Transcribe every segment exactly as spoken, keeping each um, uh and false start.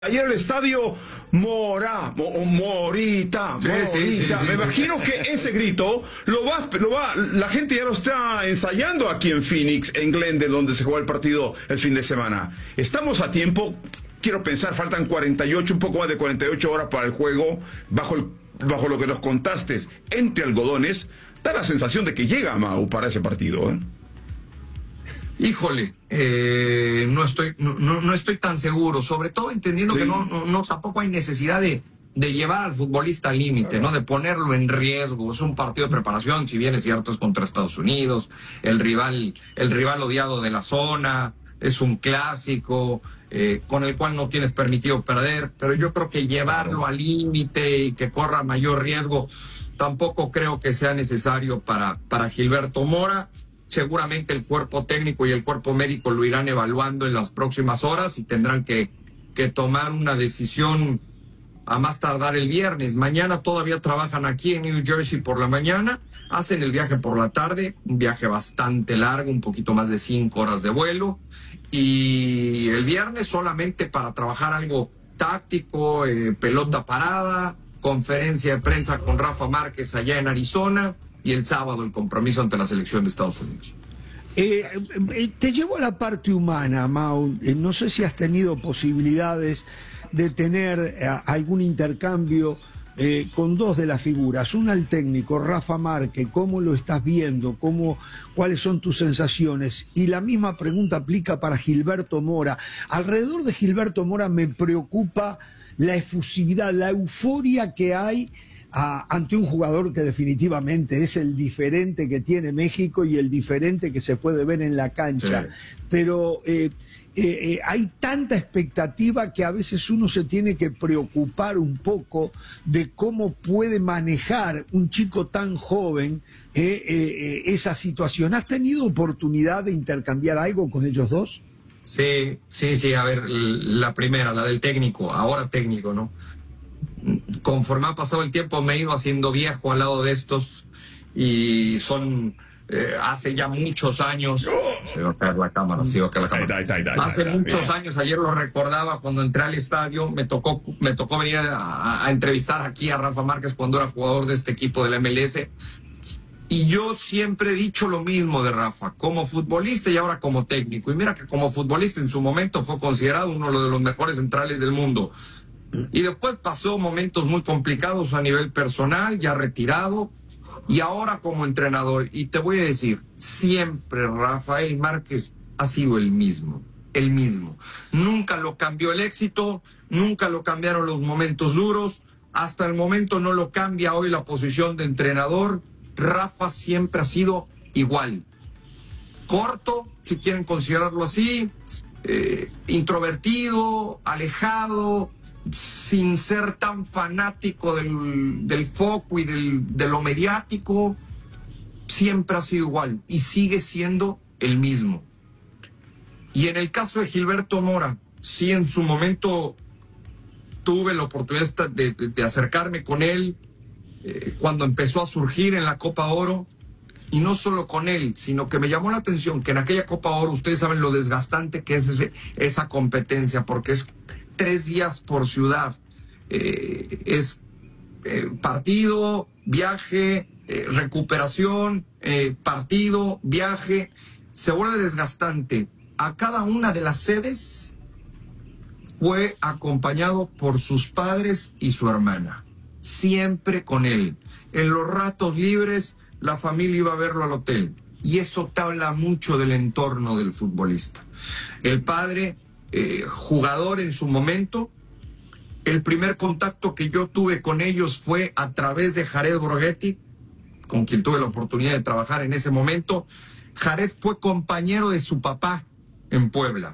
Ayer el estadio Mora, o Morita, Sí, Morita. sí, sí, sí, Me sí. imagino que ese grito lo va, lo va, la gente ya lo está ensayando aquí en Phoenix, en Glendale, donde se jugó el partido el fin de semana. Estamos a tiempo, quiero pensar, faltan cuarenta y ocho, un poco más de cuarenta y ocho horas para el juego, bajo, el, bajo lo que nos contaste, entre algodones, da la sensación de que llega Mau para ese partido, ¿eh? Híjole, eh, no estoy no, no, no estoy tan seguro, sobre todo entendiendo Sí. que no, no, no tampoco hay necesidad de, de llevar al futbolista al límite, ¿no? De ponerlo en riesgo. Es un partido de preparación, si bien es cierto, es contra Estados Unidos, el rival, el rival odiado de la zona, es un clásico, eh, con el cual no tienes permitido perder, pero yo creo que llevarlo al límite y que corra mayor riesgo, tampoco creo que sea necesario para, para Gilberto Mora. Seguramente el cuerpo técnico y el cuerpo médico lo irán evaluando en las próximas horas y tendrán que, que tomar una decisión a más tardar el viernes. Mañana todavía trabajan aquí en New Jersey por la mañana, hacen el viaje por la tarde, un viaje bastante largo, un poquito más de cinco horas de vuelo, y el viernes solamente para trabajar algo táctico, eh, pelota parada, conferencia de prensa con Rafa Márquez allá en Arizona, y el sábado el compromiso ante la selección de Estados Unidos. Eh, eh, te llevo a la parte humana, Mau. Eh, no sé si has tenido posibilidades de tener eh, algún intercambio eh, con dos de las figuras. Una, el técnico, Rafa Márquez. ¿Cómo lo estás viendo? ¿Cómo, ¿Cuáles son tus sensaciones? Y la misma pregunta aplica para Gilberto Mora. Alrededor de Gilberto Mora me preocupa la efusividad, la euforia que hay A, ante un jugador que definitivamente es el diferente que tiene México y el diferente que se puede ver en la cancha. Sí. Pero eh, eh, eh, hay tanta expectativa que a veces uno se tiene que preocupar un poco de cómo puede manejar un chico tan joven eh, eh, eh, esa situación. ¿Has tenido oportunidad de intercambiar algo con ellos dos? Sí, sí, sí. A ver, la primera, la del técnico, ahora técnico, ¿no? Conforme ha pasado el tiempo me he ido haciendo viejo al lado de estos y son eh, hace ya muchos años se va a caer la cámara, se va a caer la cámara. Hace muchos años, ayer lo recordaba cuando entré al estadio, me tocó me tocó venir a, a entrevistar aquí a Rafa Márquez cuando era jugador de este equipo de la M L S, y yo siempre he dicho lo mismo de Rafa, como futbolista y ahora como técnico, y mira que como futbolista en su momento fue considerado uno de los mejores centrales del mundo. Y después pasó momentos muy complicados a nivel personal, ya retirado, y ahora como entrenador. Y te voy a decir, siempre Rafael Márquez ha sido el mismo, el mismo. Nunca lo cambió el éxito, nunca lo cambiaron los momentos duros, hasta el momento no lo cambia hoy la posición de entrenador. Rafa siempre ha sido igual. Corto, si quieren considerarlo así, eh, introvertido, alejado, sin ser tan fanático del, del foco y del, de lo mediático, siempre ha sido igual y sigue siendo el mismo. Y en el caso de Gilberto Mora, sí, en su momento tuve la oportunidad de, de, de acercarme con él eh, cuando empezó a surgir en la Copa Oro, y no solo con él, sino que me llamó la atención que en aquella Copa Oro, ustedes saben lo desgastante que es ese, esa competencia, porque es tres días por ciudad, eh, es eh, partido, viaje, eh, recuperación, eh, partido, viaje, se vuelve desgastante. A cada una de las sedes fue acompañado por sus padres y su hermana, siempre con él. En los ratos libres, la familia iba a verlo al hotel, y eso te habla mucho del entorno del futbolista. El padre, Eh, jugador en su momento, el primer contacto que yo tuve con ellos fue a través de Jared Borghetti, con quien tuve la oportunidad de trabajar en ese momento. Jared fue compañero de su papá en Puebla,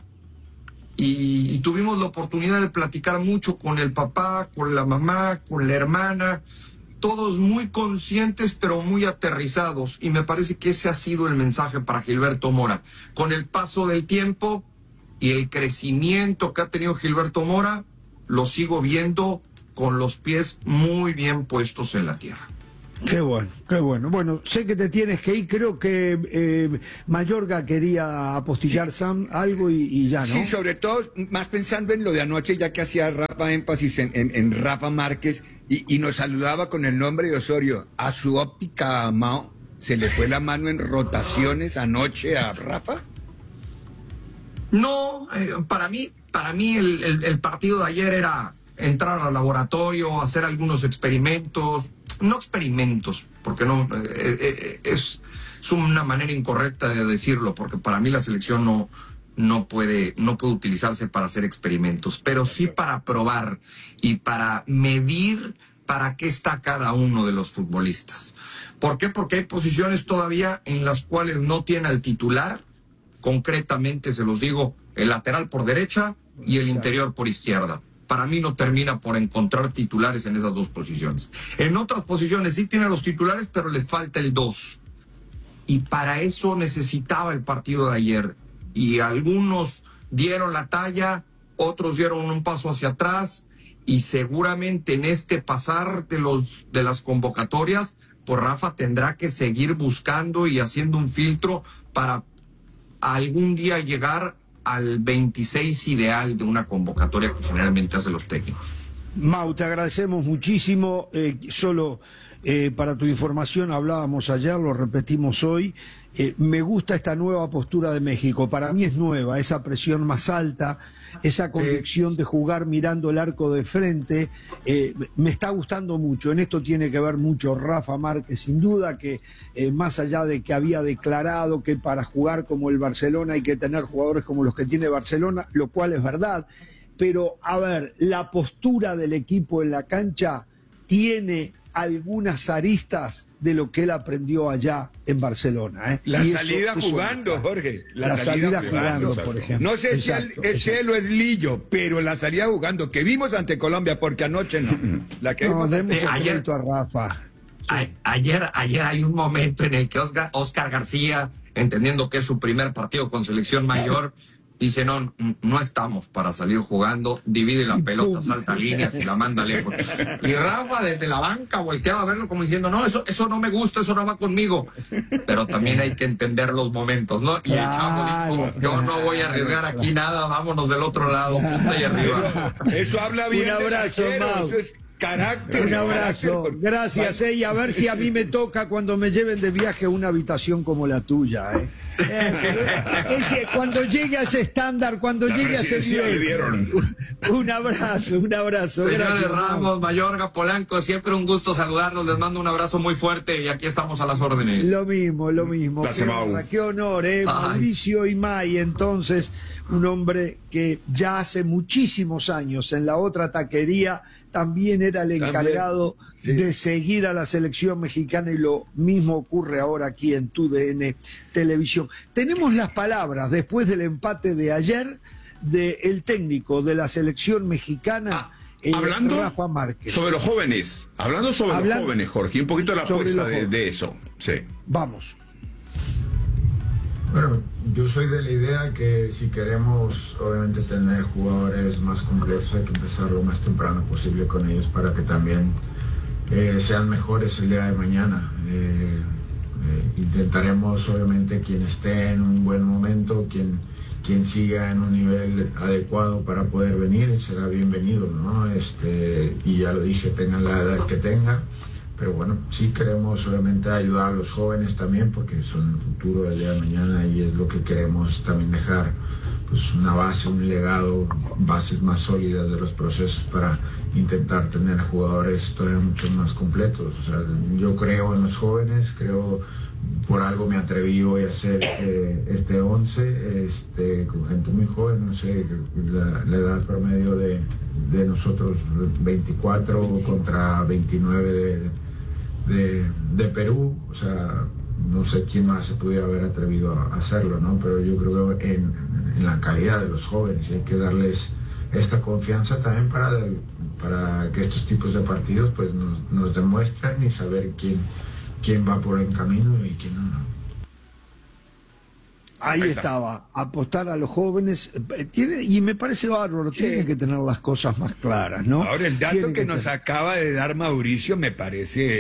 y, y tuvimos la oportunidad de platicar mucho con el papá, con la mamá, con la hermana, todos muy conscientes pero muy aterrizados, y me parece que ese ha sido el mensaje para Gilberto Mora. Con el paso del tiempo y el crecimiento que ha tenido Gilberto Mora, lo sigo viendo con los pies muy bien puestos en la tierra. Qué bueno, qué bueno. Bueno, sé que te tienes que ir, creo que eh, Mayorga quería apostillar, sí. Sam, algo y, y ya, ¿no? Sí, sobre todo, más pensando en lo de anoche, ya que hacía Rafa énfasis en, en, en Rafa Márquez, y, y nos saludaba con el nombre de Osorio. A su óptica, Mao, ¿se le fue la mano en rotaciones anoche a Rafa? No, eh, para mí, para mí el, el, el partido de ayer era entrar al laboratorio, hacer algunos experimentos, no experimentos, porque no eh, eh, es, es una manera incorrecta de decirlo, porque para mí la selección no, no puede, no puede utilizarse para hacer experimentos, pero sí para probar y para medir para qué está cada uno de los futbolistas. ¿Por qué? Porque hay posiciones todavía en las cuales no tiene al titular, concretamente se los digo, el lateral por derecha y el interior por izquierda. Para mí no termina por encontrar titulares en esas dos posiciones. En otras posiciones sí tiene los titulares, pero les falta el dos. Y para eso necesitaba el partido de ayer. Y algunos dieron la talla, otros dieron un paso hacia atrás, y seguramente en este pasar de, los, de las convocatorias, pues Rafa tendrá que seguir buscando y haciendo un filtro para algún día llegar al veintiséis ideal de una convocatoria que generalmente hacen los técnicos. Mau, te agradecemos muchísimo. Eh, solo eh, para tu información, hablábamos ayer, lo repetimos hoy. Eh, me gusta esta nueva postura de México. Para mí es nueva, esa presión más alta, esa convicción de jugar mirando el arco de frente. Eh, me está gustando mucho. En esto tiene que ver mucho Rafa Márquez, sin duda, que eh, más allá de que había declarado que para jugar como el Barcelona hay que tener jugadores como los que tiene Barcelona, lo cual es verdad. Pero, a ver, la postura del equipo en la cancha tiene algunas aristas de lo que él aprendió allá en Barcelona. ¿eh? La y salida eso, eso jugando, es Jorge. La, la salida, salida jugando, jugando por ejemplo. No sé exacto, si él, es él o es Lillo, pero la salida jugando que vimos ante Colombia, porque anoche no. La que no, vimos demos ante... ayer a Rafa. A, ayer, ayer hay un momento en el que Oscar, Oscar García, entendiendo que es su primer partido con selección mayor, dice, no, no estamos para salir jugando, divide la pelota, salta líneas y la manda lejos. Y Rafa desde la banca volteaba a verlo como diciendo, no, eso, eso no me gusta, eso no va conmigo. Pero también hay que entender los momentos, ¿no? Y el chavo dijo, yo no voy a arriesgar aquí nada, vámonos del otro lado, punta y arriba. Eso habla bien. Un abrazo, Mau. Carácter. Un abrazo, carácter. Gracias, eh, y a ver si a mí me toca cuando me lleven de viaje a una habitación como la tuya, eh. eh ese, cuando llegue a ese estándar, cuando la llegue a ese nivel. Un, un abrazo, un abrazo. Señores gracias, Ramos, Mayorga, Polanco, siempre un gusto saludarlos, les mando un abrazo muy fuerte y aquí estamos a las órdenes. Lo mismo, lo mismo. Gracias, qué, honor, qué honor, eh. Mauricio Imay, entonces, un hombre que ya hace muchísimos años en la otra taquería también era el encargado sí. de seguir a la selección mexicana, y lo mismo ocurre ahora aquí en T U D N Televisión. Tenemos las palabras después del empate de ayer del técnico de la selección mexicana, ah, eh, hablando Rafa Márquez. Sobre los jóvenes, hablando sobre hablando, los jóvenes, Jorge, un poquito de la apuesta de, de eso. Sí. Vamos. Bueno, yo soy de la idea que si queremos obviamente tener jugadores más completos hay que empezar lo más temprano posible con ellos para que también eh, sean mejores el día de mañana. Eh, eh, intentaremos obviamente quien esté en un buen momento, quien, quien siga en un nivel adecuado para poder venir, será bienvenido, ¿no? Este, y ya lo dije, tengan la edad que tengan. Pero bueno, sí queremos obviamente ayudar a los jóvenes también porque son el futuro del día de mañana y es lo que queremos también dejar, pues una base, un legado, bases más sólidas de los procesos para intentar tener jugadores todavía mucho más completos. O sea, yo creo en los jóvenes, creo, por algo me atreví hoy a hacer eh, este once, este, con gente muy joven, no sé, la, la edad promedio de, de nosotros veinticuatro contra veintinueve de... De, de Perú, o sea, no sé quién más se pudiera haber atrevido a hacerlo, ¿no? Pero yo creo que en, en la calidad de los jóvenes, y hay que darles esta confianza también para, para que estos tipos de partidos pues nos, nos demuestren y saber quién, quién va por el camino y quién no. Ahí, Ahí estaba, apostar a los jóvenes, tiene, y me parece bárbaro, sí. Tiene que tener las cosas más claras, ¿no? Ahora, el dato tiene que, que nos tener... acaba de dar Mauricio me parece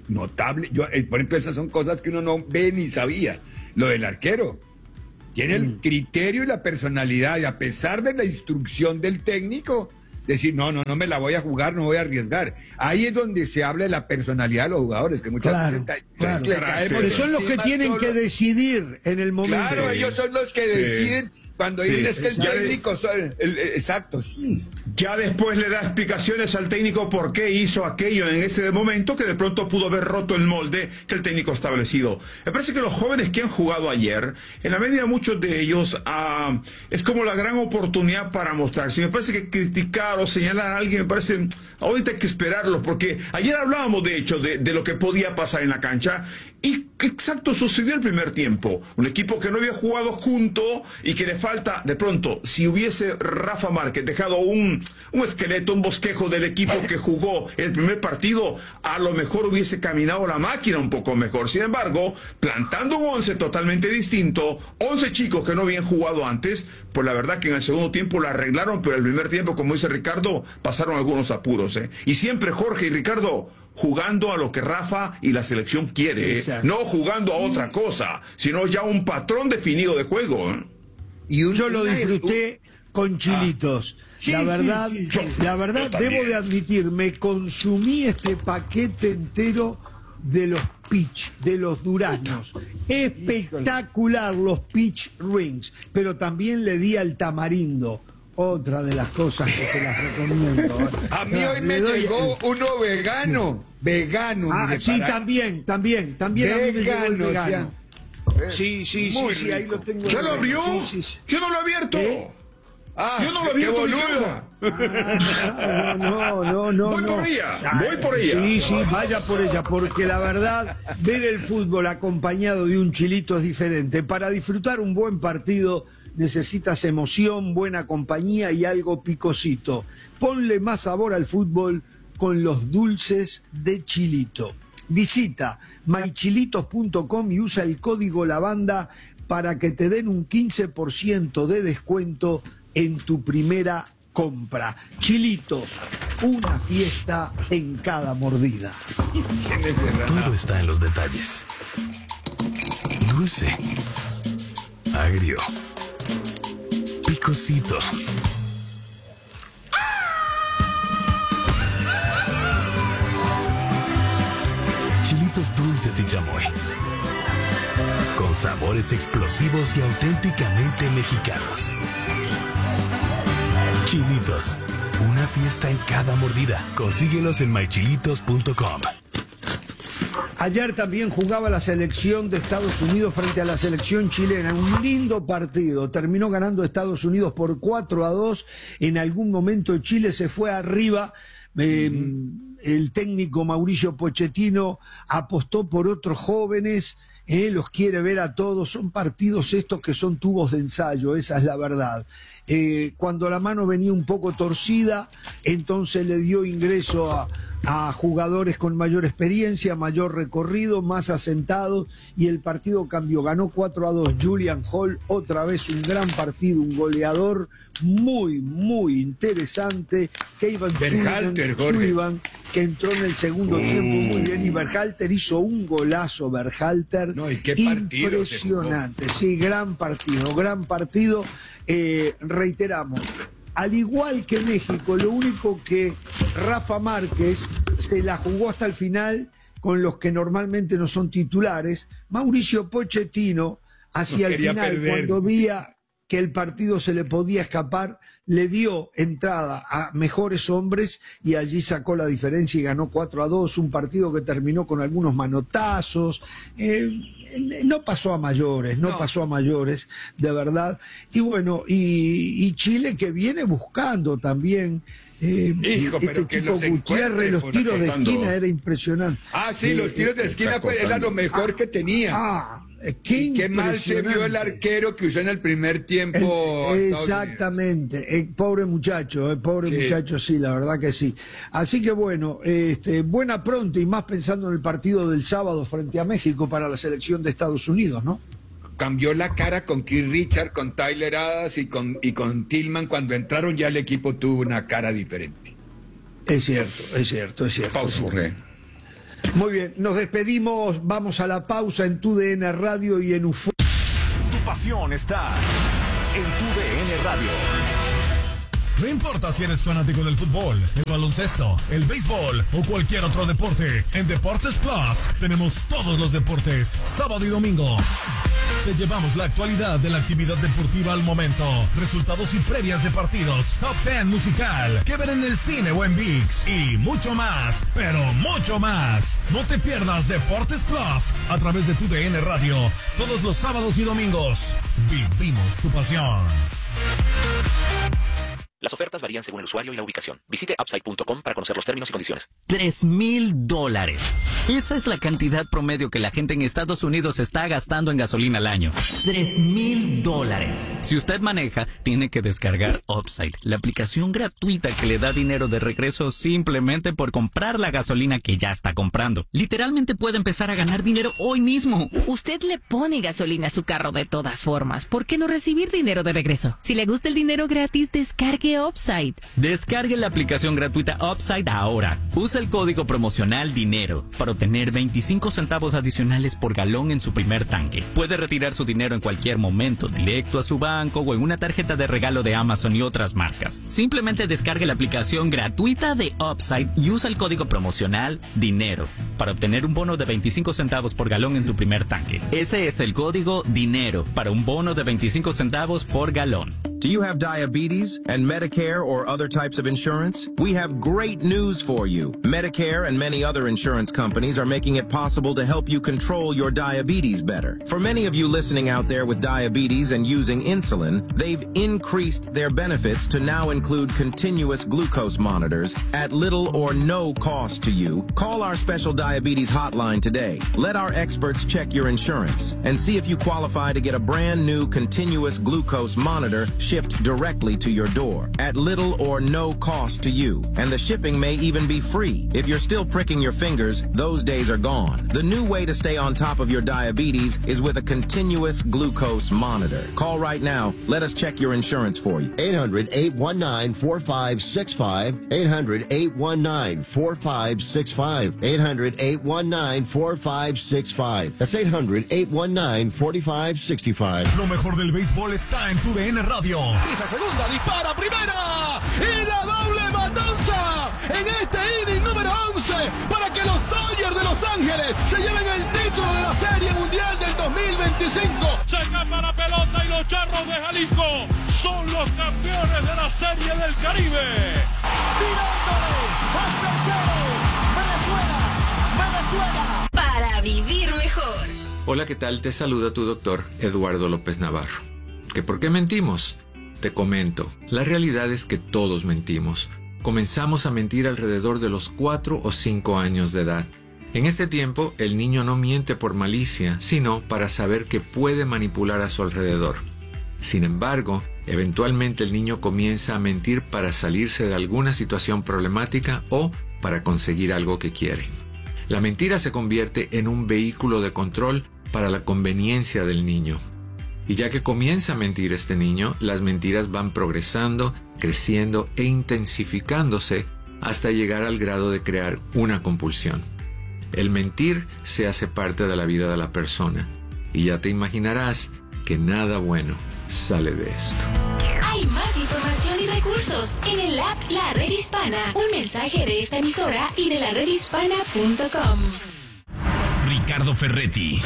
notable. Yo, eh, por ejemplo, esas son cosas que uno no ve ni sabía. Lo del arquero. Tiene el criterio y la personalidad, y a pesar de la instrucción del técnico, decir, no, no, no me la voy a jugar, no voy a arriesgar. Ahí es donde se habla de la personalidad de los jugadores, que muchas Claro, veces claro. le caemos Que son los que encima tienen solo. que decidir en el momento. Claro, Sí. ellos son los que Sí. deciden cuando Sí. dicen es que el Ya- técnico... son- el- el- exacto, sí. Ya después le da explicaciones al técnico por qué hizo aquello en ese momento que de pronto pudo haber roto el molde que el técnico ha establecido. Me parece que los jóvenes que han jugado ayer, en la medida muchos de ellos, ah, es como la gran oportunidad para mostrarse. Me parece que criticar o señalar a alguien, me parece, ahorita hay que esperarlos, porque ayer hablábamos de hecho de, de lo que podía pasar en la cancha y exacto sucedió el primer tiempo. Un equipo que no había jugado junto y que le falta, de pronto, si hubiese Rafa Márquez dejado un, un esqueleto, un bosquejo del equipo que jugó el primer partido, a lo mejor hubiese caminado la máquina un poco mejor. Sin embargo, plantando un once totalmente distinto, once chicos que no habían jugado antes, pues la verdad que en el segundo tiempo la arreglaron, pero el primer tiempo, como dice Ricardo, pasaron algunos apuros, ¿eh? Y siempre Jorge y Ricardo jugando a lo que Rafa y la selección quiere, ¿eh? No jugando a otra cosa, sino ya un patrón definido de juego, ¿eh? Y un, yo lo disfruté con Chilitos. Ah. Sí, la sí, verdad, sí, sí. la verdad Yo debo también. de admitir, me consumí este paquete entero de los pitch, de los duraznos. Espectacular los pitch rings, pero también le di al tamarindo. Otra de las cosas que se las recomiendo. ¿eh? A mí hoy Le me doy- llegó uno vegano. Vegano. Ah, mire, sí, para- también, también, también a mí me llegó el Vegano, o sea, vegano. Sí, sí, sí, muy sí, ahí rico. lo tengo. ¿Ya lo abrió? Sí, sí, sí. Yo no lo he abierto. ¿Eh? Ah, Yo no lo qué abierto, boludo. Ricardo. Ah, no, no, no, Voy no. por ella, Ah, voy por ella. Sí, sí, vaya por ella, porque la verdad, ver el fútbol acompañado de un chilito es diferente. Para disfrutar un buen partido necesitas emoción, buena compañía y algo picosito. Ponle más sabor al fútbol con los dulces de Chilito. Visita my chilitos punto com y usa el código Lavanda para que te den un quince por ciento de descuento en tu primera compra. Chilitos, una fiesta en cada mordida. Todo está en los detalles. Dulce, agrio, picosito. Chilitos dulces y chamoy. Con sabores explosivos y auténticamente mexicanos. Chilitos, una fiesta en cada mordida. Consíguelos en my chilitos punto com. Ayer también jugaba la selección de Estados Unidos frente a la selección chilena. Un lindo partido. Terminó ganando Estados Unidos por cuatro a dos. En algún momento Chile se fue arriba. Eh, uh-huh. El técnico Mauricio Pochettino apostó por otros jóvenes. Eh, los quiere ver a todos. Son partidos estos que son tubos de ensayo. Esa es la verdad. Eh, cuando la mano venía un poco torcida, entonces le dio ingreso a... a jugadores con mayor experiencia, mayor recorrido, más asentados, y el partido cambió. Ganó cuatro a dos Julian Hall, otra vez un gran partido, un goleador muy, muy interesante. Kevin Berhalter, Sullivan, que entró en el segundo uh. tiempo muy bien, y Berhalter hizo un golazo, Berhalter, no, ¿y qué partido impresionante. Sí, gran partido, gran partido. Eh, reiteramos, al igual que México, lo único que Rafa Márquez se la jugó hasta el final con los que normalmente no son titulares. Mauricio Pochettino, hacia el final, perder. Cuando veía que el partido se le podía escapar, le dio entrada a mejores hombres y allí sacó la diferencia y ganó cuatro a dos, un partido que terminó con algunos manotazos. Eh, No pasó a mayores, no, no pasó a mayores, de verdad. Y bueno, y, y Chile que viene buscando también. Eh, Hijo, este pero que tipo los Gutiérrez, los tiros de esquina era impresionante. Ah, sí, eh, los tiros de esquina pues, era lo mejor ah, que tenía. Ah, qué, y qué mal se vio el arquero que usó en el primer tiempo. El, exactamente, el pobre muchacho, el pobre sí. muchacho, sí, la verdad que sí. Así que bueno, este, buena pronto y más pensando en el partido del sábado frente a México para la selección de Estados Unidos, ¿no? Cambió la cara con Keith Richards, con Tyler Adams y con, y con Tillman. Cuando entraron ya el equipo tuvo una cara diferente. Es cierto, es cierto, es cierto. Pausa, Jorge. Muy bien, nos despedimos, vamos a la pausa en Tu D N Radio y en U F O. Tu pasión está en Tu D N Radio. No importa si eres fanático del fútbol, el baloncesto, el béisbol o cualquier otro deporte, en Deportes Plus tenemos todos los deportes, sábado y domingo. Te llevamos la actualidad de la actividad deportiva al momento, resultados y previas de partidos, top diez musical, que ver en el cine o en ViX y mucho más, pero mucho más. No te pierdas Deportes Plus a través de Tu D N Radio, todos los sábados y domingos. Vivimos tu pasión. Las ofertas varían según el usuario y la ubicación. Visite upside punto com para conocer los términos y condiciones. Tres mil dólares. Esa es la cantidad promedio que la gente en Estados Unidos está gastando en gasolina al año. Tres mil dólares. Si usted maneja, tiene que descargar Upside, la aplicación gratuita que le da dinero de regreso simplemente por comprar la gasolina que ya está comprando. Literalmente puede empezar a ganar dinero hoy mismo. Usted le pone gasolina a su carro de todas formas. ¿Por qué no recibir dinero de regreso? Si le gusta el dinero gratis, descargue Upside. Descargue la aplicación gratuita Upside ahora. Usa el código promocional DINERO para obtener veinticinco centavos adicionales por galón en su primer tanque. Puede retirar su dinero en cualquier momento, directo a su banco o en una tarjeta de regalo de Amazon y otras marcas. Simplemente descargue la aplicación gratuita de Upside y usa el código promocional DINERO para obtener un bono de veinticinco centavos por galón en su primer tanque. Ese es el código DINERO para un bono de veinticinco centavos por galón. Do you have diabetes and Medicare or other types of insurance? We have great news for you. Medicare and many other insurance companies are making it possible to help you control your diabetes better. For many of you listening out there with diabetes and using insulin, they've increased their benefits to now include continuous glucose monitors at little or no cost to you. Call our special diabetes hotline today. Let our experts check your insurance and see if you qualify to get a brand new continuous glucose monitor shipped directly to your door at little or no cost to you. And the shipping may even be free. If you're still pricking your fingers, those days are gone. The new way to stay on top of your diabetes is with a continuous glucose monitor. Call right now. Let us check your insurance for you. eight hundred, eight one nine, four five six five. eight hundred, eight one nine, four five six five. eight hundred, eight one nine, four five six five. That's eight hundred, eight one nine, four five six five. Lo mejor del béisbol está en Tu D N Radio. Esa segunda, dispara, primera y la doble matanza en este inning número once para que los Dodgers de Los Ángeles se lleven el título de la Serie Mundial del dos mil veinticinco. Se escapa la pelota y los Charros de Jalisco son los campeones de la Serie del Caribe. Tirándole al tercero, Venezuela, Venezuela. Para vivir mejor. Hola, ¿qué tal? Te saluda tu doctor Eduardo López Navarro. ¿Que por qué mentimos? Te comento, la realidad es que todos mentimos. Comenzamos a mentir alrededor de los cuatro o cinco años de edad. En este tiempo, el niño no miente por malicia, sino para saber que puede manipular a su alrededor. Sin embargo, eventualmente el niño comienza a mentir para salirse de alguna situación problemática o para conseguir algo que quiere. La mentira se convierte en un vehículo de control para la conveniencia del niño. Y ya que comienza a mentir este niño, las mentiras van progresando, creciendo e intensificándose hasta llegar al grado de crear una compulsión. El mentir se hace parte de la vida de la persona y ya te imaginarás que nada bueno sale de esto. Hay más información y recursos en el app La Red Hispana. Un mensaje de esta emisora y de la red hispana punto com. Ricardo Ferretti,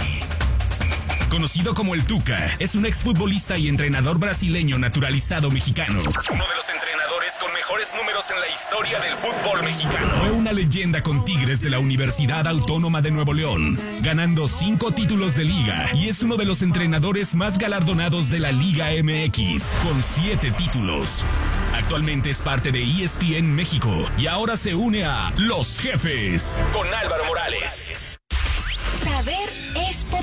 conocido como el Tuca, es un exfutbolista y entrenador brasileño naturalizado mexicano. Uno de los entrenadores con mejores números en la historia del fútbol mexicano. Fue una leyenda con Tigres de la Universidad Autónoma de Nuevo León, ganando cinco títulos de liga, y es uno de los entrenadores más galardonados de la Liga M X, con siete títulos. Actualmente es parte de E S P N México y ahora se une a Los Jefes con Álvaro Morales. Saber es poder.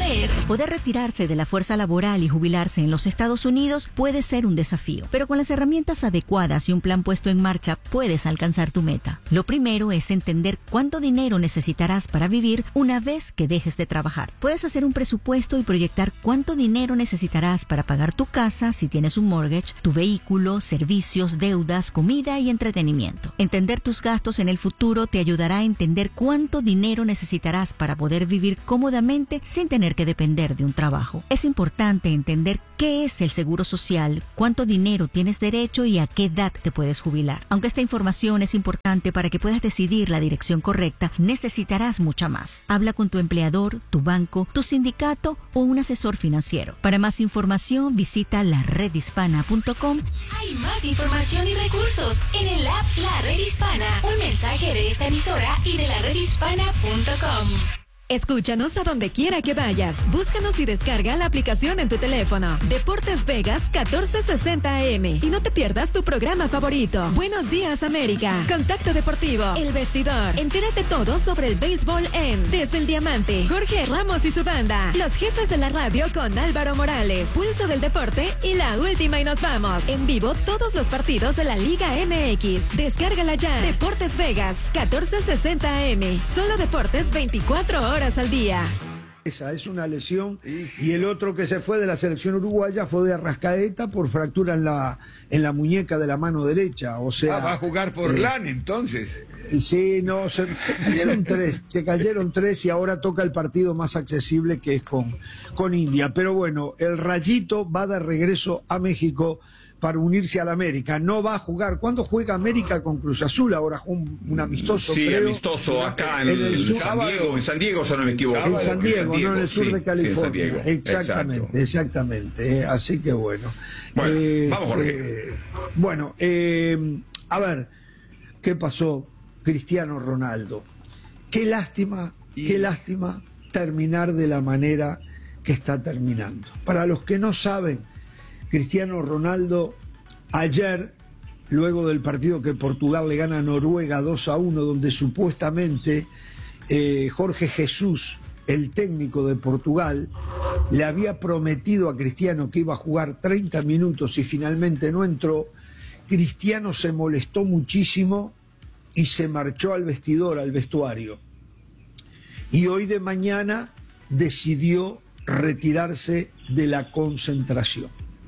poder. Poder retirarse de la fuerza laboral y jubilarse en los Estados Unidos puede ser un desafío, pero con las herramientas adecuadas y un plan puesto en marcha puedes alcanzar tu meta. Lo primero es entender cuánto dinero necesitarás para vivir una vez que dejes de trabajar. Puedes hacer un presupuesto y proyectar cuánto dinero necesitarás para pagar tu casa si tienes un mortgage, tu vehículo, servicios, deudas, comida y entretenimiento. Entender tus gastos en el futuro te ayudará a entender cuánto dinero necesitarás para poder vivir cómodamente sin tener que depender de un trabajo. Es importante entender qué es el seguro social, cuánto dinero tienes derecho y a qué edad te puedes jubilar. Aunque esta información es importante para que puedas decidir la dirección correcta, necesitarás mucha más. Habla con tu empleador, tu banco, tu sindicato o un asesor financiero. Para más información, visita la red hispana punto com. Hay más información y recursos en el app La Red Hispana. Un mensaje de esta emisora y de la red hispana punto com. Escúchanos a donde quiera que vayas. Búscanos y descarga la aplicación en tu teléfono. Deportes Vegas catorce sesenta A M. Y no te pierdas tu programa favorito. Buenos días, América. Contacto Deportivo. El Vestidor. Entérate todo sobre el béisbol en Desde el Diamante. Jorge Ramos y su banda. Los jefes de la radio con Álvaro Morales. Pulso del Deporte y la última y nos vamos. En vivo todos los partidos de la Liga M X. Descárgala ya. Deportes Vegas catorce sesenta A M. Solo deportes veinticuatro horas al día. Esa es una lesión. Y el otro que se fue de la selección uruguaya fue de Arrascaeta por fractura en la en la muñeca de la mano derecha. O sea, ah, va a jugar por eh, LAN entonces. Sí, no, se, se cayeron tres, se cayeron tres y ahora toca el partido más accesible que es con, con India. Pero bueno, el Rayito va de regreso a México para unirse al América. No va a jugar. ¿Cuándo juega América con Cruz Azul? Ahora un, un amistoso, Sí, creo. amistoso acá en, en el sur, San Diego, en San Diego, si no me equivoco. En San Diego, no en el sur sí, de California. Sí, en San Diego. Exactamente, Exacto. exactamente. Eh, así que bueno. Bueno, Eh, vamos, Jorge. eh, bueno, eh, a ver, ¿qué pasó? Cristiano Ronaldo. Qué lástima, qué lástima terminar de la manera que está terminando. Para los que no saben, Cristiano Ronaldo ayer, luego del partido que Portugal le gana a Noruega dos a uno, donde supuestamente eh, Jorge Jesús, el técnico de Portugal, le había prometido a Cristiano que iba a jugar treinta minutos y finalmente no entró. Cristiano se molestó muchísimo y se marchó al vestidor, al vestuario. Y hoy de mañana decidió retirarse de la concentración.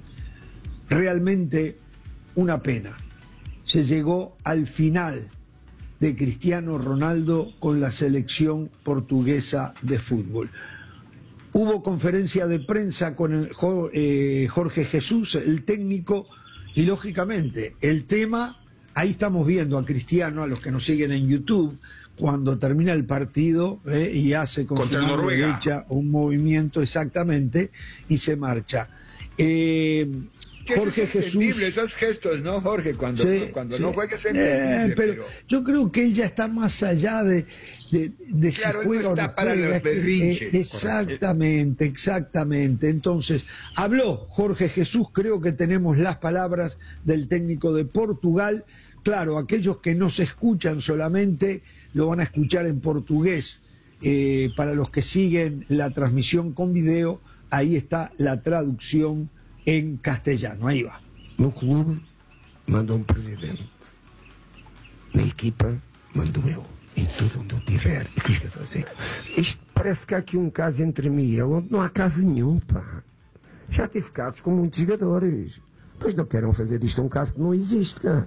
Realmente una pena. Se llegó al final de Cristiano Ronaldo con la selección portuguesa de fútbol. Hubo conferencia de prensa con el eh, Jorge Jesús, el técnico, y lógicamente el tema, ahí estamos viendo a Cristiano, a los que nos siguen en YouTube, cuando termina el partido eh, y hace con Contra su mano Noruega. derecha un movimiento exactamente y se marcha. Eh, Jorge es Jesús. Esos gestos, ¿no, Jorge? Cuando, Sí, cuando sí. no juegues en Eh, pero, yo creo que ella está más allá de, de, de Claro, si él no juega o está no para juega. los berrinches. Eh, exactamente, exactamente. Entonces, habló Jorge Jesús, creo que tenemos las palabras del técnico de Portugal. Claro, aquellos que no se escuchan solamente lo van a escuchar en portugués. Eh, para los que siguen la transmisión con video, ahí está la traducción en castellano. Ahí va. No clube manda um presidente. Na equipa mando eu. Em tudo onde eu tiver. O que eu vou fazer? Isto parece que há aqui um caso entre mim e ele onde não há caso nenhum, pá. Já tive casos com muitos jogadores. Pois não queiram fazer disto um caso que não existe, cara.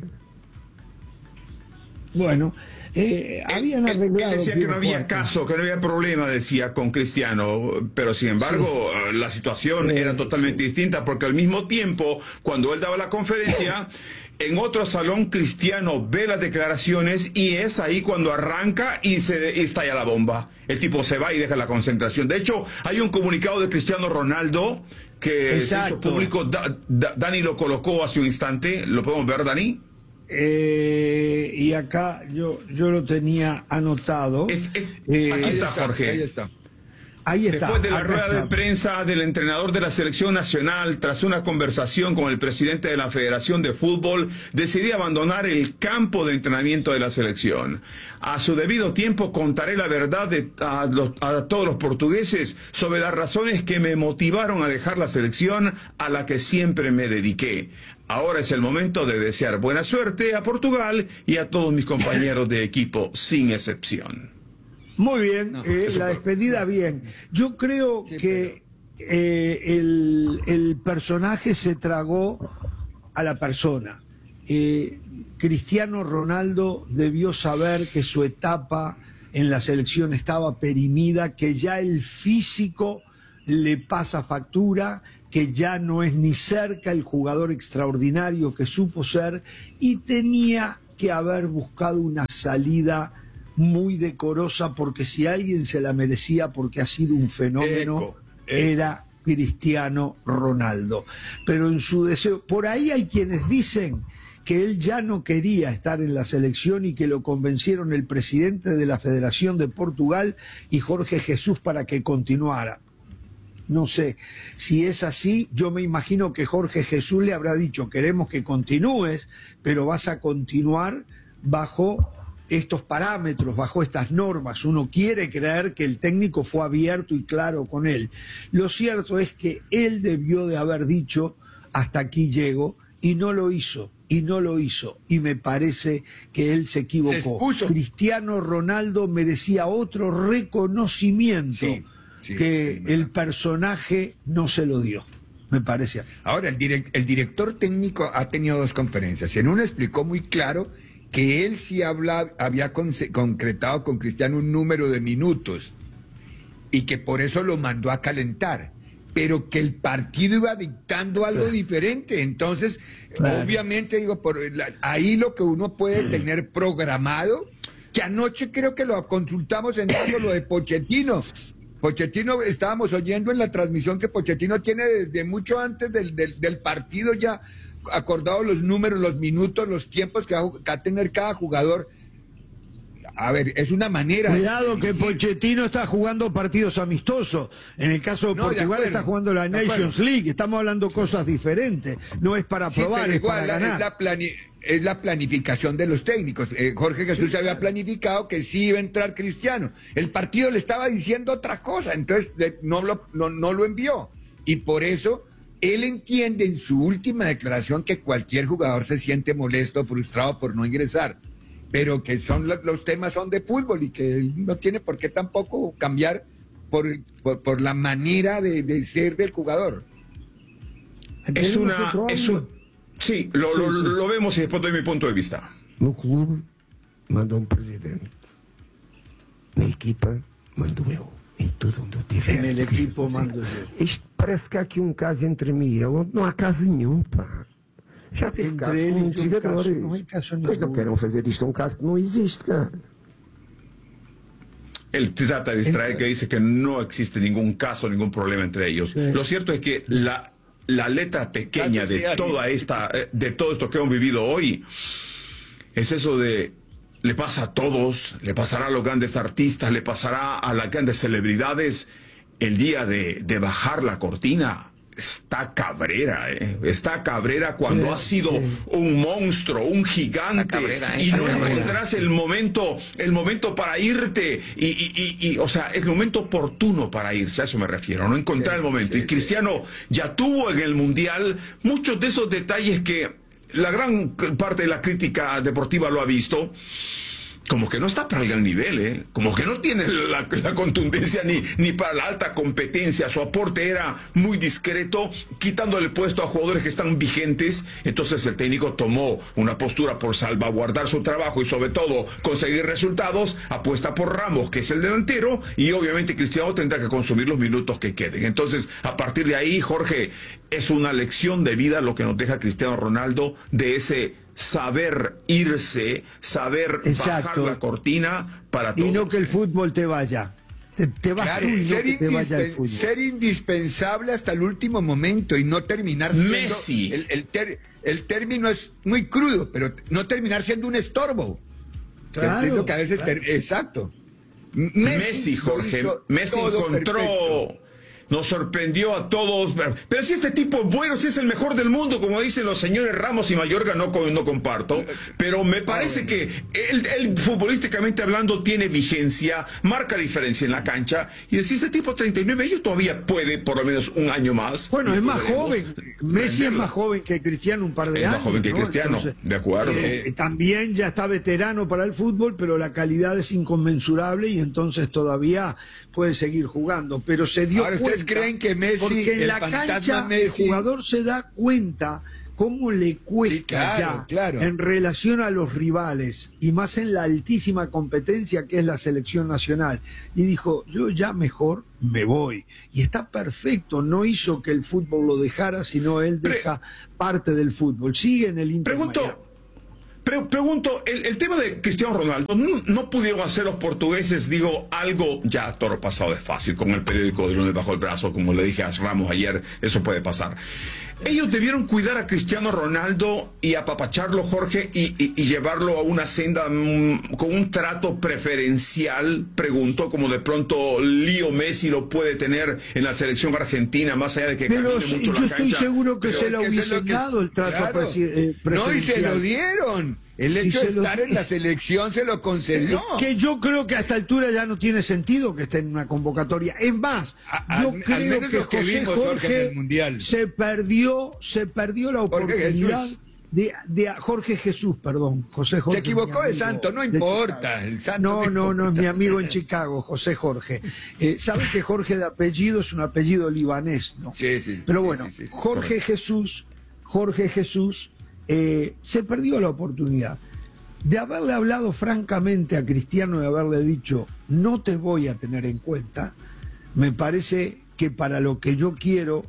Bueno, eh, habían Él, arreglado. él decía que no había Cuarto. caso, que no había problema, decía, con Cristiano, pero sin embargo sí. la situación sí, era totalmente sí. distinta, porque al mismo tiempo, cuando él daba la conferencia, en otro salón Cristiano ve las declaraciones y es ahí cuando arranca y se y estalla la bomba. El tipo se va y deja la concentración. De hecho, hay un comunicado de Cristiano Ronaldo que Exacto. se hizo público, da, da, Dani lo colocó hace un instante, ¿lo podemos ver, Dani? Eh, y acá yo yo lo tenía anotado. Es, es, eh, aquí está, Jorge. Ahí está. Ahí está. Después de la Acá rueda está. de prensa del entrenador de la selección nacional, tras una conversación con el presidente de la Federación de Fútbol, decidí abandonar el campo de entrenamiento de la selección. A su debido tiempo contaré la verdad de, a, los, a todos los portugueses sobre las razones que me motivaron a dejar la selección a la que siempre me dediqué. Ahora es el momento de desear buena suerte a Portugal y a todos mis compañeros de equipo, sin excepción. Muy bien, No, eh, eso la fue- despedida bien. Yo creo Sí, que eh, el, el personaje se tragó a la persona. Eh, Cristiano Ronaldo debió saber que su etapa en la selección estaba perimida, que ya el físico le pasa factura, que ya no es ni cerca el jugador extraordinario que supo ser, y tenía que haber buscado una salida muy decorosa, porque si alguien se la merecía porque ha sido un fenómeno, Eco, eco. era Cristiano Ronaldo. Pero en su deseo, por ahí hay quienes dicen que él ya no quería estar en la selección y que lo convencieron el presidente de la Federación de Portugal y Jorge Jesús para que continuara. No sé, si es así, yo me imagino que Jorge Jesús le habrá dicho: queremos que continúes, pero vas a continuar bajo estos parámetros, bajo estas normas. Uno quiere creer que el técnico fue abierto y claro con él. Lo cierto es que él debió de haber dicho: hasta aquí llego, y no lo hizo, y no lo hizo, y me parece que él se equivocó. Se expuso. Cristiano Ronaldo merecía otro reconocimiento Sí, sí, que es verdad. el personaje no se lo dio, me parece. Ahora, el, direct- el director técnico ha tenido dos conferencias. En una explicó muy claro que él sí habla, había conce- concretado con Cristiano un número de minutos y que por eso lo mandó a calentar, pero que el partido iba dictando algo Claro. diferente. Entonces, Claro. obviamente, digo, por la- ahí lo que uno puede tener programado, que anoche creo que lo consultamos en algo, lo de Pochettino. Pochettino, estábamos oyendo en la transmisión que Pochettino tiene desde mucho antes del, del, del partido ya acordado los números, los minutos, los tiempos que va, a, que va a tener cada jugador. A ver, es una manera... Cuidado que Pochettino está jugando partidos amistosos. En el caso de No, de Portugal acuerdo, está jugando la de Nations acuerdo. League. Estamos hablando cosas diferentes. No es para Sí, probar, pero es igual, para la- ganar. es la, plani- es la planificación de los técnicos. Eh, Jorge Jesús había planificado que sí iba a entrar Cristiano. El partido le estaba diciendo otra cosa, entonces le- no lo, no, no lo envió. Y por eso él entiende en su última declaración que cualquier jugador se siente molesto, frustrado por no ingresar, pero que son lo- los temas son de fútbol y que él no tiene por qué tampoco cambiar por, por, por la manera de, de ser del jugador. Es Tenemos una... otro Es audio. un, sí, lo, lo, lo vemos y después doy mi punto de vista. No clube manda um presidente. Na equipa mando eu. Em tudo onde eu tiver. En el equipo mando yo. Isto parece que há aqui um caso entre mim e ele, onde não há caso nenhum, pá. Já teve Entre casos ele com e muitos um caso, jogadores. não é caso Mas não nenhum. queiram fazer disto um caso que não existe, cara. Él trata de distraer, que dice que no existe ningún caso, ningún problema entre ellos. Sí. Lo cierto es que la, la letra pequeña Casos sí de hay. toda esta, eh, de todo esto que hemos vivido hoy, es eso de le pasa a todos, le pasará a los grandes artistas, le pasará a las grandes celebridades. El día de, de bajar la cortina está Cabrera, ¿eh? Está Cabrera cuando Sí, ha sido sí. un monstruo, un gigante, Está Cabrera, ¿eh? y Está no Cabrera. encontrás el momento, el momento para irte, y, y, y, y, o sea, es el momento oportuno para irse, a eso me refiero, no encontrar Sí, el momento. sí, y Cristiano ya tuvo en el Mundial muchos de esos detalles que la gran parte de la crítica deportiva lo ha visto. Como que no está para el gran nivel, ¿eh? Como que no tiene la, la contundencia ni, ni para la alta competencia. Su aporte era muy discreto, quitándole el puesto a jugadores que están vigentes. Entonces el técnico tomó una postura por salvaguardar su trabajo y sobre todo conseguir resultados. Apuesta por Ramos, que es el delantero, y obviamente Cristiano tendrá que consumir los minutos que queden. Entonces, a partir de ahí, Jorge, es una lección de vida lo que nos deja Cristiano Ronaldo de ese saber irse, saber Exacto. bajar la cortina para Y todos. no que el fútbol te vaya. Te, te vas Claro, tú y no ser, que te vaya el indispen- fútbol. ser indispensable hasta el último momento y no terminar siendo... Messi. El, el, ter- el término es muy crudo, pero no terminar siendo un estorbo. Claro, Es lo que a veces claro. ter- exacto. Messi, Messi Jorge, Messi encontró... Perfecto. Nos sorprendió a todos. Pero si este tipo es bueno, si es el mejor del mundo, como dicen los señores Ramos y Mayorga, no, no comparto. Pero me parece que él, él, futbolísticamente hablando, tiene vigencia, marca diferencia en la cancha. Y si este tipo treinta y nueve años todavía puede por lo menos un año más. Bueno, es más joven. Messi es más joven que Cristiano un par de es años. Es más joven que ¿no? Cristiano, Entonces, de acuerdo. Eh, también ya está veterano para el fútbol, pero la calidad es inconmensurable y entonces todavía puede seguir jugando. Pero se dio Ahora, cuenta. ¿ustedes creen que Messi, porque en el la cancha Messi... el jugador se da cuenta cómo le cuesta sí, claro, ya claro. en relación a los rivales y más en la altísima competencia que es la selección nacional? Y dijo, yo ya mejor me voy. Y está perfecto, no hizo que el fútbol lo dejara, sino él deja Pre parte del fútbol. Sigue en el Inter Pregunto, Miami. Pre pregunto, el, el tema de Cristiano Ronaldo, no, no pudieron hacer los portugueses, digo, algo ya toro pasado de fácil, con el periódico de lunes bajo el brazo, como le dije a Ramos ayer, eso puede pasar. Ellos debieron cuidar a Cristiano Ronaldo y apapacharlo, Jorge, y, y, y llevarlo a una senda um, con un trato preferencial, pregunto, como de pronto Leo Messi lo puede tener en la selección argentina, más allá de que pero camine mucho yo la estoy cancha, seguro que se lo hubiesen que, dado el trato claro, eh, preferencial. No, y se lo dieron. El hecho de estar en la selección se lo concedió. Que yo creo que a esta altura ya no tiene sentido que esté en una convocatoria. Es más, a, yo al, creo al que que José vimos, Jorge, Jorge, en el Mundial. se perdió, se perdió la oportunidad de, de Jorge Jesús, perdón, José Jorge. Se equivocó de santo, no importa. El santo no, no, no, no, es mi amigo en Chicago, José Jorge. Eh, ¿Sabe que Jorge de apellido es un apellido libanés? ¿No? Sí, sí. Pero sí, bueno, sí, sí, sí, Jorge correcto. Jesús, Jorge Jesús, eh, se perdió la oportunidad de haberle hablado francamente a Cristiano y haberle dicho, no te voy a tener en cuenta. Me parece que para lo que yo quiero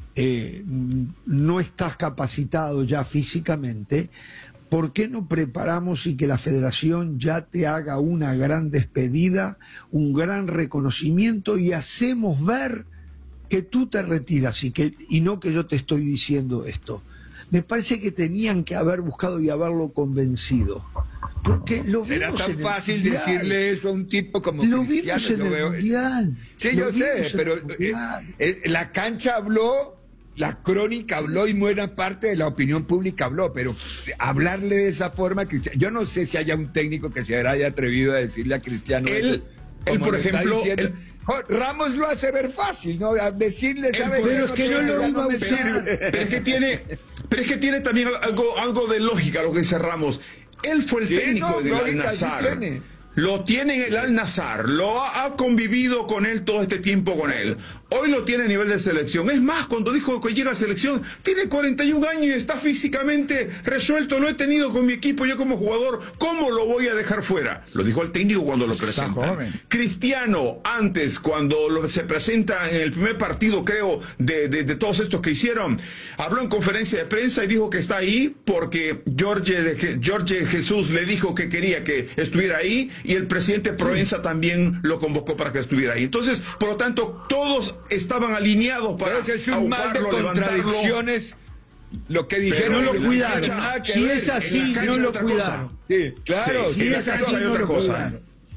eh, no estás capacitado ya físicamente. ¿Por qué no preparamos y que la federación ya te haga una gran despedida, un gran reconocimiento y hacemos ver que tú te retiras y, que, y no que yo te estoy diciendo esto? Me parece que tenían que haber buscado y haberlo convencido. Porque lo Será vimos tan en fácil el mundial. decirle eso a un tipo como lo Cristiano. Vimos en yo el veo... mundial. Sí, lo yo sé, pero eh, eh, la cancha habló, la crónica habló y buena parte de la opinión pública habló, pero hablarle de esa forma, yo no sé si haya un técnico que se haya atrevido a decirle a Cristiano. Él, él por ejemplo... Él... Ramos lo hace ver fácil, ¿no? A decirle, ¿sabes? Pero es que no lo iba a usar. Pero es que tiene, pero es que tiene también algo, algo de lógica lo que dice Ramos. Él fue el sí, técnico no, del Al-Nassr. Sí tiene. Lo tiene en el Al-Nassr, lo ha, ha convivido con él todo este tiempo con él. Hoy lo tiene a nivel de selección. Es más, cuando dijo que llega a selección, tiene cuarenta y un años y está físicamente resuelto. Lo he tenido con mi equipo, yo como jugador. ¿Cómo lo voy a dejar fuera? Lo dijo el técnico cuando lo presenta. Cristiano, antes, cuando lo, se presenta en el primer partido, creo, de, de, de todos estos que hicieron, habló en conferencia de prensa y dijo que está ahí porque Jorge, de, Jorge Jesús le dijo que quería que estuviera ahí y el presidente Proenza también lo convocó para que estuviera ahí. Entonces, por lo tanto, todos estaban alineados para pero es un mal de contradicciones lo que dijeron. No lo cuidaron. Si es así, no lo cuidaron. Sí, claro. Sí, si es así, hay otra cosa.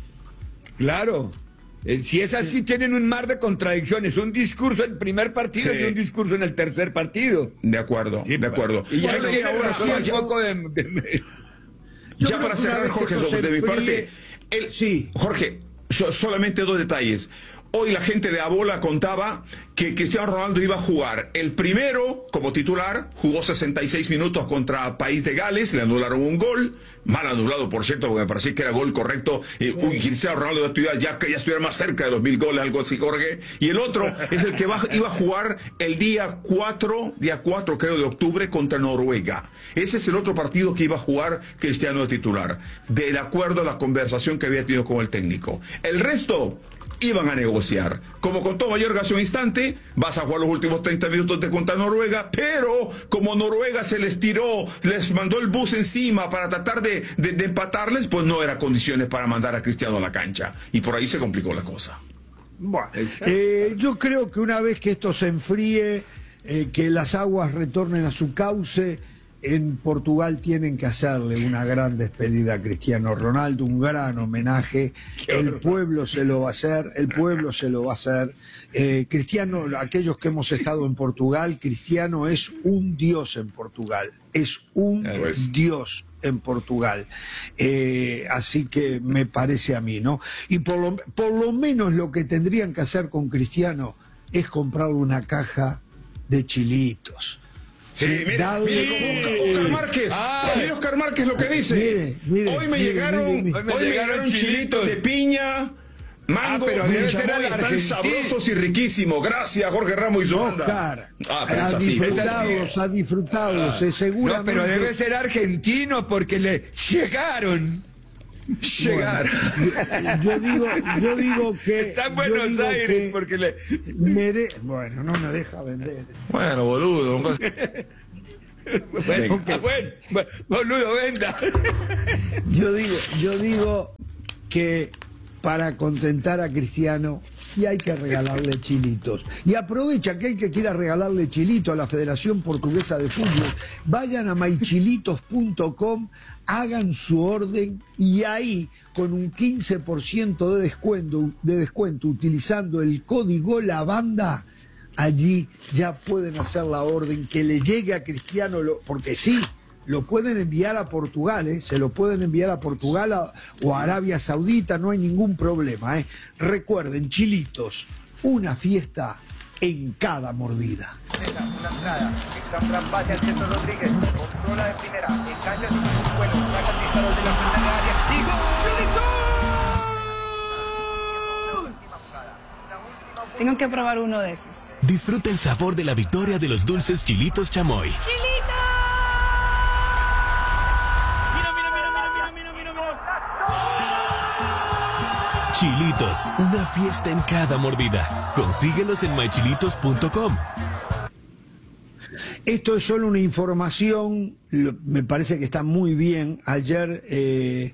Claro. Eh, si es así, sí. Tienen un mar de contradicciones. Un discurso en el primer partido sí. y un discurso en el tercer partido. De acuerdo, sí, de acuerdo. Y ya no tiene razón un poco de... de... Ya para cerrar, Jorge, sobre de mi parte, el, sí. Jorge, so, solamente dos detalles. Hoy la gente de Abola contaba que Cristiano Ronaldo iba a jugar. El primero, como titular, jugó sesenta y seis minutos contra País de Gales, le anularon un gol, mal anulado, por cierto, porque me parecía que era gol correcto. Eh, sí. Uy, Cristiano Ronaldo ya, ya, ya estuviera más cerca de los mil goles, algo así, Jorge. Y el otro es el que va, iba a jugar el día cuatro, día cuatro, creo, de octubre contra Noruega. Ese es el otro partido que iba a jugar Cristiano de titular, de acuerdo a la conversación que había tenido con el técnico. El resto iban a negociar. Como contó Mayorga hace un instante, vas a jugar los últimos treinta minutos de contra Noruega, pero como Noruega se les tiró, les mandó el bus encima para tratar de, de, de empatarles, pues no era condiciones para mandar a Cristiano a la cancha. Y por ahí se complicó la cosa. Bueno, eh, yo creo que una vez que esto se enfríe, eh, que las aguas retornen a su cauce, en Portugal tienen que hacerle una gran despedida a Cristiano Ronaldo, un gran homenaje. El pueblo se lo va a hacer, el pueblo se lo va a hacer. Eh, Cristiano, aquellos que hemos estado en Portugal, Cristiano es un dios en Portugal, es un pues. dios en Portugal. Eh, así que me parece a mí, ¿no? Y por lo, por lo menos lo que tendrían que hacer con Cristiano es comprarle una caja de chilitos. Sí, mire, Dale, mire como Oscar Márquez. Ah, mire Oscar Márquez lo que dice. Mire, mire, hoy me mire, llegaron, mire, mire. hoy me hoy me llegaron chilitos de piña, mango, ah, pero debe ser chamoy, están sabrosos y riquísimos. Gracias, Jorge Ramos y Zoanda. Oscar, ah, pero a es así. disfrutarlos, a disfrutarlos, ah. seguramente. No, pero debe ser argentino porque le llegaron. Llegar. Bueno, yo digo, yo digo que está en Buenos Aires porque le mere... bueno, no me deja vender. Bueno, boludo. bueno, okay. bueno, boludo, venda. Yo digo, yo digo que para contentar a Cristiano y hay que regalarle chilitos. Y aprovecha aquel que quiera regalarle chilito a la Federación Portuguesa de Fútbol, vayan a my chilitos punto com, hagan su orden y ahí con un quince por ciento de descuento, de descuento utilizando el código LAVANDA, allí ya pueden hacer la orden que le llegue a Cristiano, lo, porque sí, lo pueden enviar a Portugal, ¿eh? Se lo pueden enviar a Portugal a, o a Arabia Saudita, no hay ningún problema. ¿eh? Recuerden, chilitos, una fiesta en cada mordida. Una entrada, está un gran pase al centro Rodríguez, controla de primera, engancha su vuelo, saca el disparo de la frente de área y ¡gol! Tengo que probar uno de esos. Disfruta el sabor de la victoria de los dulces chilitos chamoy. ¡Chilitos! Chilitos, una fiesta en cada mordida. Consíguelos en my chilitos punto com. Esto es solo una información, me parece que está muy bien. Ayer eh,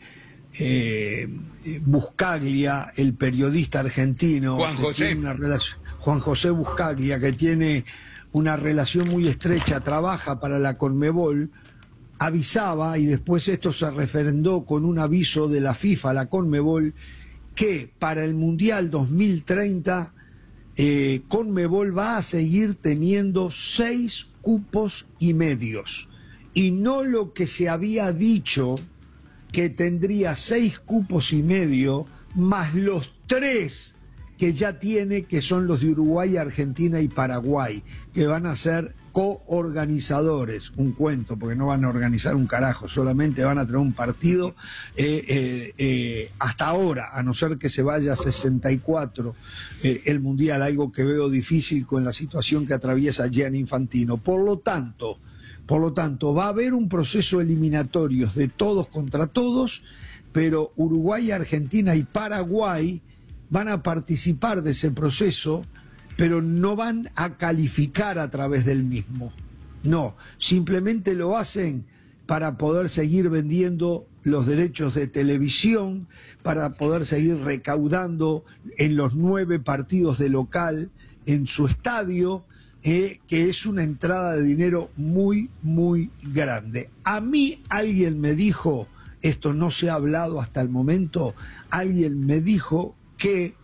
eh, Buscaglia, el periodista argentino, Juan José. Una relación, Juan José Buscaglia, que tiene una relación muy estrecha, trabaja para la Conmebol, avisaba, y después esto se referendó con un aviso de la FIFA, la Conmebol, que para el Mundial dos mil treinta eh, Conmebol va a seguir teniendo seis cupos y medios, y no lo que se había dicho, que tendría seis cupos y medio más los tres que ya tiene, que son los de Uruguay, Argentina y Paraguay, que van a ser coorganizadores. Un cuento, porque no van a organizar un carajo, solamente van a tener un partido eh, eh, eh, hasta ahora, a no ser que se vaya a sesenta y cuatro eh, el Mundial, algo que veo difícil con la situación que atraviesa Gianni Infantino. Por lo tanto, por lo tanto, va a haber un proceso eliminatorio de todos contra todos, pero Uruguay, Argentina y Paraguay van a participar de ese proceso, pero no van a calificar a través del mismo. No, simplemente lo hacen para poder seguir vendiendo los derechos de televisión, para poder seguir recaudando en los nueve partidos de local en su estadio, eh, que es una entrada de dinero muy, muy grande. A mí alguien me dijo, esto no se ha hablado hasta el momento, alguien me dijo que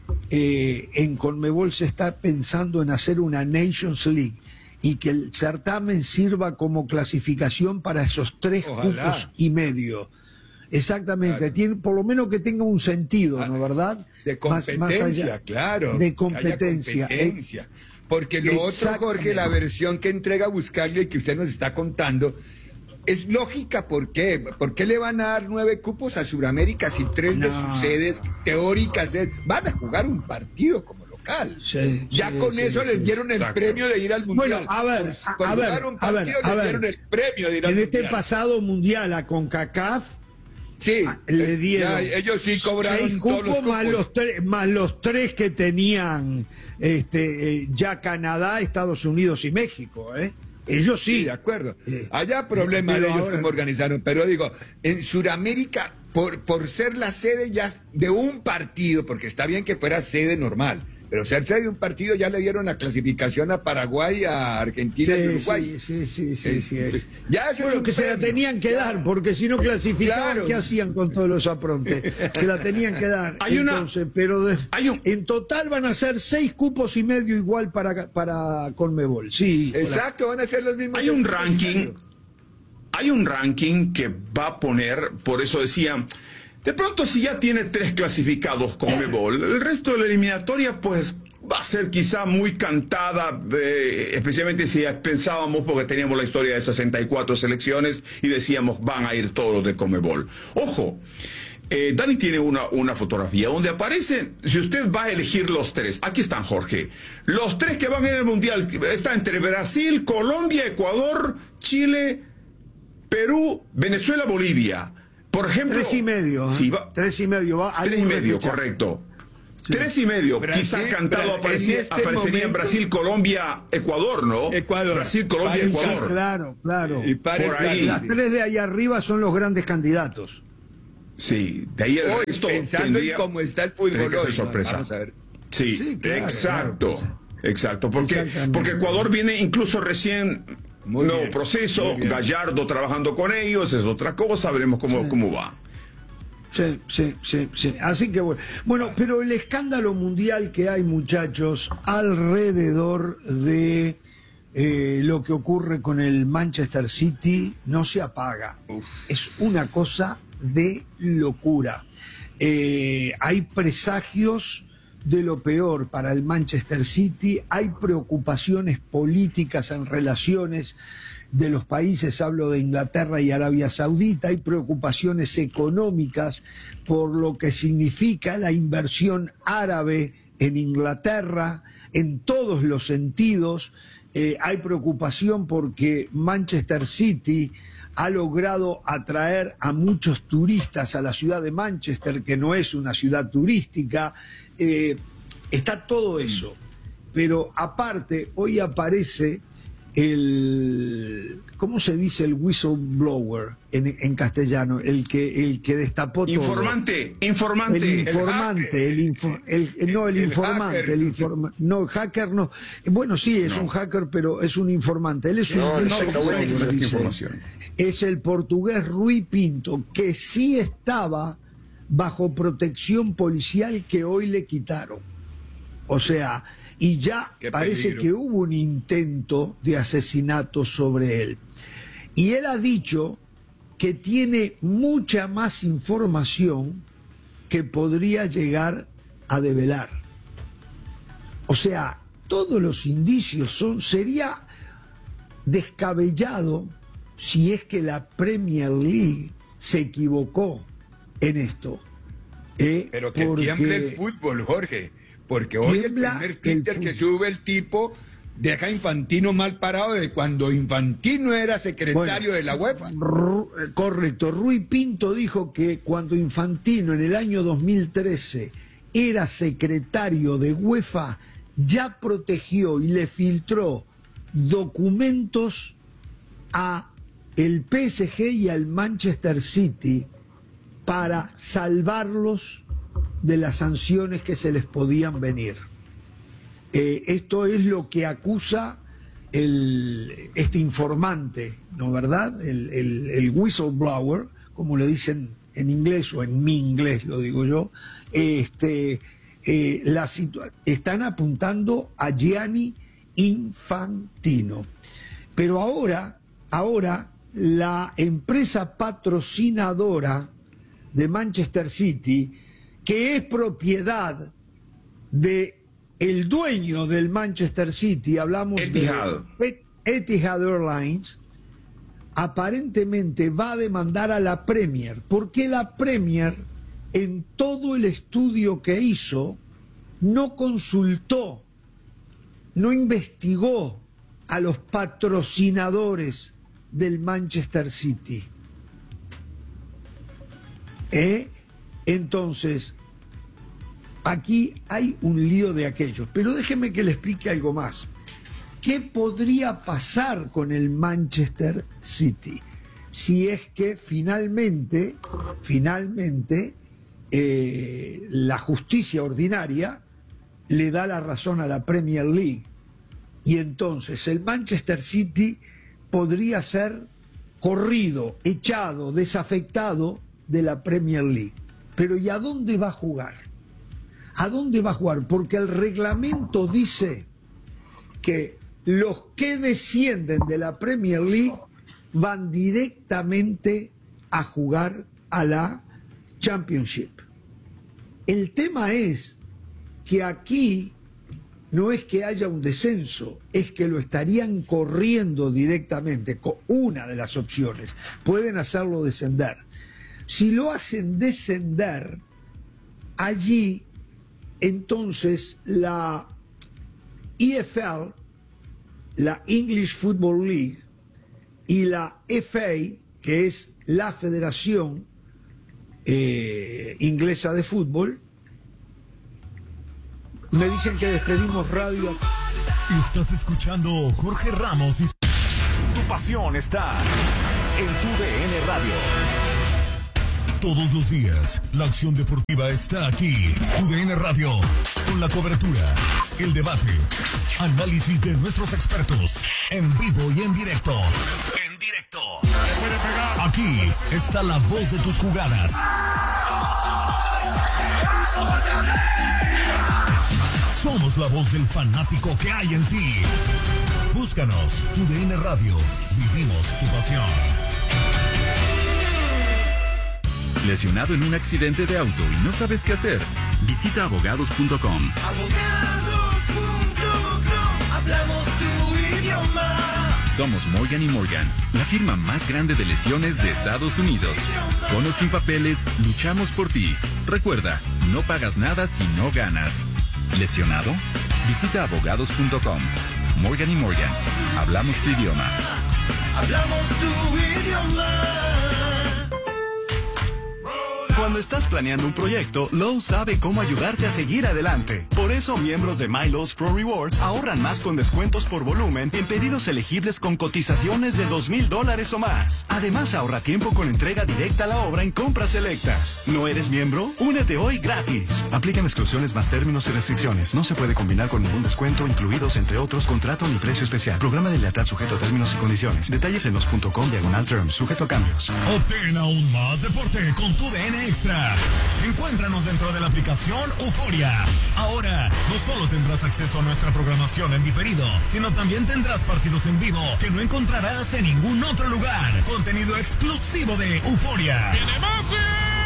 eh, en Conmebol se está pensando en hacer una Nations League y que el certamen sirva como clasificación para esos tres Ojalá. cupos y medio. Exactamente, claro. Tiene, por lo menos que tenga un sentido, ¿no, verdad? De competencia, más, más allá, claro. De competencia. competencia. Eh, Porque lo otro, Jorge, la versión que entrega Buscaglia y que usted nos está contando, es lógica. ¿Por qué? ¿Por qué le van a dar nueve cupos a Sudamérica si tres no. de sus sedes teóricas es, van a jugar un partido como local? Sí, ya sí, con sí, eso sí, les sí. dieron el Exacto. premio de ir al Mundial. Bueno, a ver, Por, a, a ver, un a ver, partido, a les ver. dieron el premio de ir al En Mundial. este pasado Mundial a CONCACAF, sí, le dieron ya, ellos sí cobraron seis todos cupos, los más los tres más los tres que tenían este eh, ya Canadá, Estados Unidos y México, ¿eh? Ellos sí, sí de acuerdo. Eh, Allá problema de ellos ahora... cómo organizaron, pero digo, en Sudamérica, por, por ser la sede ya de un partido, porque está bien que fuera sede normal, Pero cerca de un partido ya le dieron la clasificación a Paraguay, a Argentina sí, y Uruguay. Sí, sí, sí, sí, sí es. Ya eso bueno, es que se la tenían que dar, porque si no clasificaban, claro. ¿qué hacían con todos los aprontes? Se la tenían que dar. Hay Entonces, una, pero de, hay un, en total van a ser seis cupos y medio igual para, para Conmebol. Sí. Exacto, van a ser los mismos. Hay un ranking, hay un ranking que va a poner, por eso decía, de pronto si ya tiene tres clasificados Conmebol, el resto de la eliminatoria pues va a ser quizá muy cantada, eh, especialmente si pensábamos, porque teníamos la historia de sesenta y cuatro selecciones y decíamos van a ir todos los de Conmebol. Ojo, eh, Dani tiene una, una fotografía donde aparecen, si usted va a elegir los tres, aquí están, Jorge, los tres que van a ir al Mundial, está entre Brasil, Colombia, Ecuador, Chile, Perú, Venezuela, Bolivia. Por ejemplo, tres y medio. ¿eh? Sí, va, tres y medio. Va, tres y medio, correcto. Sí. Tres y medio. Brasil, quizá cantado aparecía, este aparecería momento, en Brasil, Colombia, Ecuador, ¿no? Ecuador. Brasil, Colombia, Ecuador. Claro, claro. Y por ahí. Las tres de ahí arriba son los grandes candidatos. Sí, de ahí el hoy, resto pensando tendría, en cómo está el fútbol que ser hoy, sorpresa. Vamos a ver. Sí, sí claro, exacto. Claro. Exacto, porque, porque Ecuador viene incluso recién muy nuevo bien, proceso, Gallardo trabajando con ellos, es otra cosa, veremos cómo, sí. cómo va. Sí, sí, sí, sí. Así que bueno. Bueno, pero el escándalo mundial que hay, muchachos, alrededor de eh, lo que ocurre con el Manchester City no se apaga. Uf. Es una cosa de locura. Eh, hay presagios de lo peor para el Manchester City, hay preocupaciones políticas en relaciones de los países, hablo de Inglaterra y Arabia Saudita, hay preocupaciones económicas por lo que significa la inversión árabe en Inglaterra, en todos los sentidos, eh, hay preocupación porque Manchester City ha logrado atraer a muchos turistas a la ciudad de Manchester, que no es una ciudad turística, eh, está todo eso. Pero aparte, hoy aparece el, ¿cómo se dice el whistleblower en, en castellano? El que, el que destapó todo. Informante, informante. El informante, el, info, el, no, el, el informante, hacker. el informa, no, hacker no. Bueno, sí, es no. un hacker, pero es un informante. Él es un, no, no, no, no, no, información. Es el portugués Rui Pinto, que sí estaba bajo protección policial que hoy le quitaron. O sea, y ya Qué parece peligro. que hubo un intento de asesinato sobre él. Y él ha dicho que tiene mucha más información que podría llegar a develar. O sea, todos los indicios son, sería descabellado si es que la Premier League se equivocó en esto. ¿eh? Pero que Porque... tiemble el fútbol, Jorge. Porque hoy el primer Twitter que sube el tipo deja a Infantino mal parado de cuando Infantino era secretario bueno, de la UEFA. Correcto. Rui Pinto dijo que cuando Infantino en el año dos mil trece era secretario de UEFA, ya protegió y le filtró documentos a el P S G y al Manchester City para salvarlos de las sanciones que se les podían venir. Eh, esto es lo que acusa el, este informante, ¿no verdad? El, el, el whistleblower, como le dicen en inglés, o en mi inglés lo digo yo, este, eh, la están apuntando a Gianni Infantino. Pero ahora, ahora la empresa patrocinadora de Manchester City, que es propiedad de el dueño del Manchester City, hablamos Etihad. de Etihad Airlines, aparentemente va a demandar a la Premier, porque la Premier, en todo el estudio que hizo, no consultó, no investigó a los patrocinadores del Manchester City. ¿Eh? Entonces, aquí hay un lío de aquellos. Pero déjeme que le explique algo más. ¿Qué podría pasar con el Manchester City si es que finalmente, finalmente, eh, la justicia ordinaria le da la razón a la Premier League. Y entonces el Manchester City podría ser corrido, echado, desafectado de la Premier League. Pero ¿y a dónde va a jugar? ¿A dónde va a jugar? Porque el reglamento dice que los que descienden de la Premier League van directamente a jugar a la Championship. El tema es que aquí no es que haya un descenso, es que lo estarían corriendo directamente, con una de las opciones. Pueden hacerlo descender. Si lo hacen descender, allí entonces la E F L, la English Football League, y la F A, que es la Federación eh, Inglesa de Fútbol, me dicen que despedimos radio. Estás escuchando Jorge Ramos y... Tu pasión está en tu D N Radio. Todos los días, la acción deportiva está aquí. Tu D N Radio, con la cobertura, el debate, análisis de nuestros expertos, en vivo y en directo. En directo. Aquí está la voz de tus jugadas. Somos la voz del fanático que hay en ti. Búscanos, Tu D N Radio. Vivimos tu pasión. ¿Lesionado en un accidente de auto y no sabes qué hacer? Visita abogados punto com. Abogados punto com, hablamos tu idioma. Somos Morgan y Morgan, la firma más grande de lesiones de Estados Unidos. Con o sin papeles, luchamos por ti. Recuerda, no pagas nada si no ganas. ¿Lesionado? Visita abogados punto com. Morgan y Morgan, hablamos tu idioma. Hablamos tu idioma. Cuando estás planeando un proyecto, Lowe's sabe cómo ayudarte a seguir adelante. Por eso, miembros de MyLowe's Pro Rewards ahorran más con descuentos por volumen en pedidos elegibles con cotizaciones de dos mil dólares o más. Además, ahorra tiempo con entrega directa a la obra en compras selectas. ¿No eres miembro? Únete hoy gratis. Aplican exclusiones más términos y restricciones. No se puede combinar con ningún descuento, incluidos entre otros contrato ni precio especial. Programa de lealtad sujeto a términos y condiciones. Detalles en los punto com diagonal terms, sujeto a cambios. Obtén aún más deporte con tu D N Extra. Encuéntranos dentro de la aplicación Euforia. Ahora, no solo tendrás acceso a nuestra programación en diferido, sino también tendrás partidos en vivo que no encontrarás en ningún otro lugar. Contenido exclusivo de Euforia. ¡Viene Messi!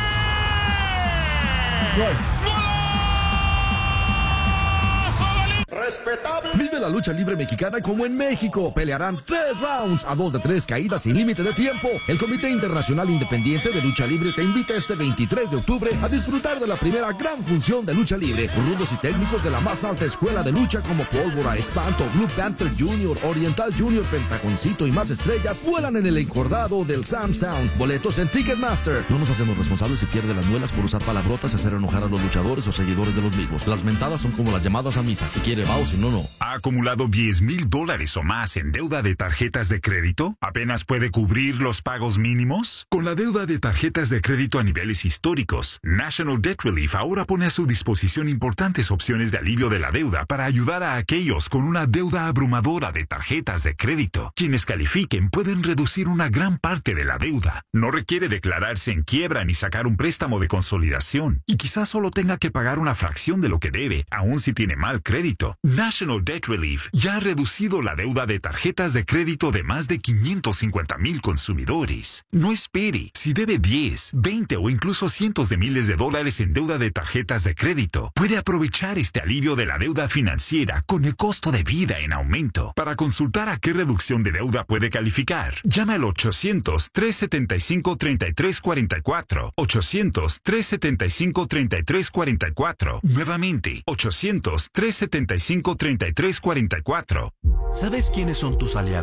Respetable. Vive la lucha libre mexicana como en México. Pelearán tres rounds a dos de tres caídas sin límite de tiempo. El Comité Internacional Independiente de Lucha Libre te invita este veintitrés de octubre a disfrutar de la primera gran función de lucha libre. Rudos y técnicos de la más alta escuela de lucha como Pólvora, Espanto, Blue Panther Junior, Oriental Junior, Pentagoncito y más estrellas vuelan en el encordado del Sam's Town. Boletos en Ticketmaster. No nos hacemos responsables si pierde las muelas por usar palabrotas y hacer enojar a los luchadores o seguidores de los mismos. Las mentadas son como las llamadas a misa. Si quiere va o si no, no. ¿Ha acumulado diez mil dólares o más en deuda de tarjetas de crédito? ¿Apenas puede cubrir los pagos mínimos? Con la deuda de tarjetas de crédito a niveles históricos, National Debt Relief ahora pone a su disposición importantes opciones de alivio de la deuda para ayudar a aquellos con una deuda abrumadora de tarjetas de crédito. Quienes califiquen pueden reducir una gran parte de la deuda. No requiere declararse en quiebra ni sacar un préstamo de consolidación. Y quizás solo tenga que pagar una fracción de lo que debe, aun si tiene mal crédito. National Debt Relief ya ha reducido la deuda de tarjetas de crédito de más de quinientos cincuenta mil consumidores. No espere. Si debe diez, veinte o incluso cientos de miles de dólares en deuda de tarjetas de crédito, puede aprovechar este alivio de la deuda financiera con el costo de vida en aumento. Para consultar a qué reducción de deuda puede calificar, llama al ochocientos, trescientos setenta y cinco, treinta y tres cuarenta y cuatro. ochocientos, trescientos setenta y cinco, treinta y tres cuarenta y cuatro. Nuevamente, ochocientos, trescientos setenta y cinco, treinta y tres cuarenta y cuatro. ¿Sabes quiénes son tus aliados?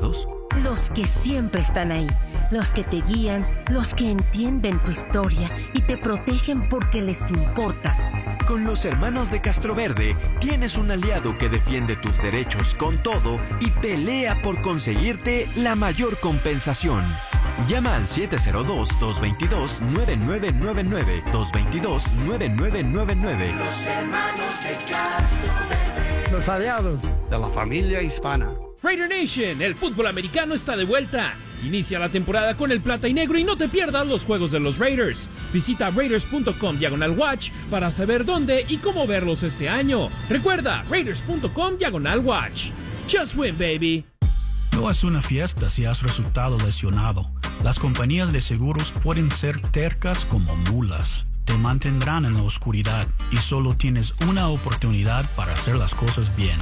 Los que siempre están ahí, los que te guían, los que entienden tu historia y te protegen porque les importas. Con los hermanos de Castroverde tienes un aliado que defiende tus derechos con todo y pelea por conseguirte la mayor compensación. Llama al siete cero dos, dos dos dos, nueve nueve nueve nueve, dos dos dos, nueve nueve nueve nueve. Los hermanos de Castroverde. Los aliados de la familia hispana. Raider Nation, el fútbol americano está de vuelta. Inicia la temporada con el plata y negro y no te pierdas los juegos de los Raiders. Visita raiders punto com diagonal watch para saber dónde y cómo verlos este año. Recuerda, raiders punto com diagonal watch. Just win, baby. No es una fiesta si has resultado lesionado. Las compañías de seguros pueden ser tercas como mulas. Te mantendrán en la oscuridad y solo tienes una oportunidad para hacer las cosas bien.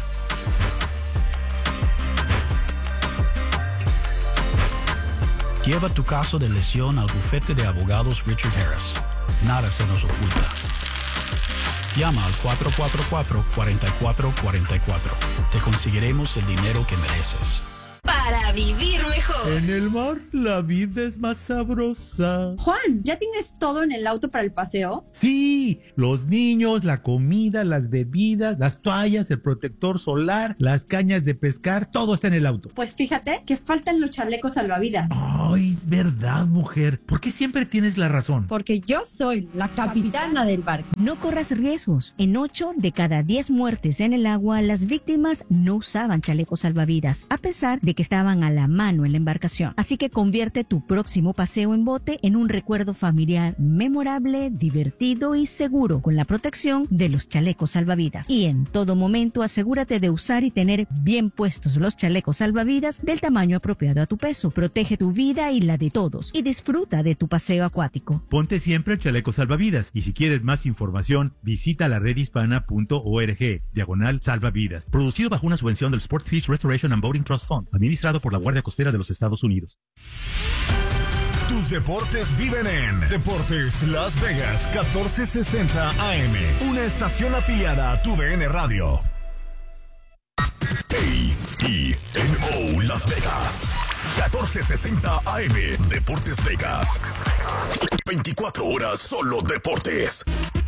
Lleva tu caso de lesión al bufete de abogados Richard Harris. Nada se nos oculta. Llama al cuatro cuatro cuatro, cuatro cuatro cuatro cuatro. Te conseguiremos el dinero que mereces. Para vivir mejor. En el mar, la vida es más sabrosa. Juan, ¿ya tienes todo en el auto para el paseo? Sí, los niños, la comida, las bebidas, las toallas, el protector solar, las cañas de pescar, todo está en el auto. Pues fíjate que faltan los chalecos salvavidas. Ay, es verdad, mujer. ¿Por qué siempre tienes la razón? Porque yo soy la capitana del barco. No corras riesgos. En ocho de cada diez muertes en el agua, las víctimas no usaban chalecos salvavidas, a pesar de que estaban a la mano en la embarcación. Así que convierte tu próximo paseo en bote en un recuerdo familiar memorable, divertido y seguro con la protección de los chalecos salvavidas. Y en todo momento asegúrate de usar y tener bien puestos los chalecos salvavidas del tamaño apropiado a tu peso. Protege tu vida y la de todos y disfruta de tu paseo acuático. Ponte siempre el chaleco salvavidas y si quieres más información visita la red hispana punto org diagonal salvavidas. Producido bajo una subvención del Sport Fish Restoration and Boating Trust Fund, administrado por la Guardia Costera de los Estados Unidos. Tus deportes viven en Deportes Las Vegas catorce sesenta A M, una estación afiliada a tu D N Radio. A E N O Las Vegas catorce sesenta A M, Deportes Vegas. veinticuatro horas solo deportes.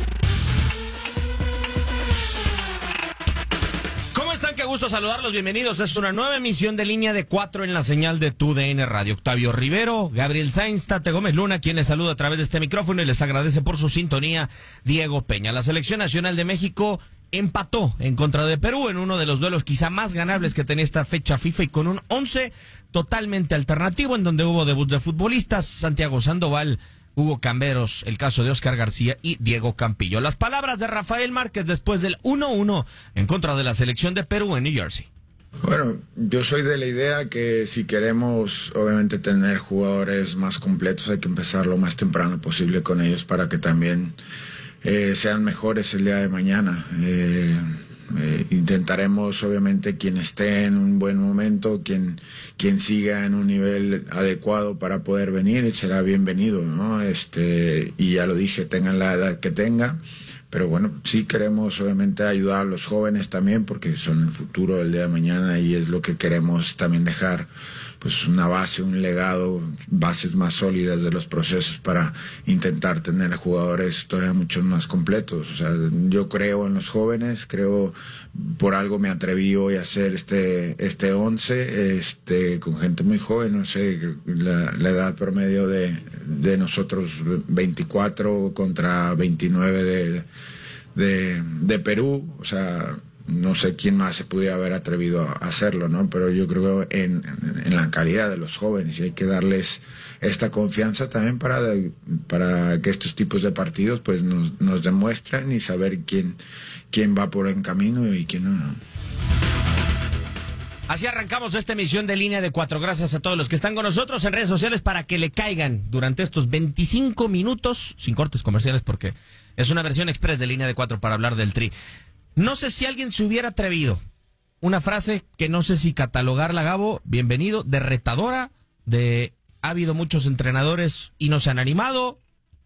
¿Cómo están? Qué gusto saludarlos, bienvenidos. Es una nueva emisión de Línea de Cuatro en la señal de tu D N Radio. Octavio Rivero, Gabriel Sainz, Tate Gómez Luna, quien les saluda a través de este micrófono y les agradece por su sintonía, Diego Peña. La Selección Nacional de México empató en contra de Perú en uno de los duelos quizá más ganables que tenía esta fecha FIFA y con un once totalmente alternativo en donde hubo debut de futbolistas, Santiago Sandoval, Hugo Camberos, el caso de Oscar García y Diego Campillo. Las palabras de Rafael Márquez después del uno uno en contra de la selección de Perú en New Jersey. Bueno, yo soy de la idea que si queremos obviamente tener jugadores más completos hay que empezar lo más temprano posible con ellos para que también eh, sean mejores el día de mañana. Eh, Eh, intentaremos obviamente quien esté en un buen momento, quien, quien siga en un nivel adecuado para poder venir, será bienvenido, ¿no? Este, y ya lo dije, tengan la edad que tengan, pero bueno, sí queremos obviamente ayudar a los jóvenes también porque son el futuro del día de mañana y es lo que queremos también dejar, pues una base, un legado, bases más sólidas de los procesos para intentar tener jugadores todavía mucho más completos. O sea, yo creo en los jóvenes, creo, por algo me atreví hoy a hacer este este once, este, con gente muy joven, no sé, la, la edad promedio de, de nosotros veinticuatro contra veintinueve de, de, de Perú, o sea, no sé quién más se pudiera haber atrevido a hacerlo, ¿no? Pero yo creo en, en, en la calidad de los jóvenes y hay que darles esta confianza también para, para que estos tipos de partidos pues nos, nos demuestren y saber quién, quién va por el camino y quién no, ¿no? Así arrancamos esta emisión de Línea de Cuatro. Gracias a todos los que están con nosotros en redes sociales para que le caigan durante estos veinticinco minutos, sin cortes comerciales porque es una versión express de Línea de Cuatro para hablar del Tri. No sé si alguien se hubiera atrevido. Una frase que no sé si catalogarla, Gabo, bienvenido, de retadora, de ha habido muchos entrenadores y no se han animado.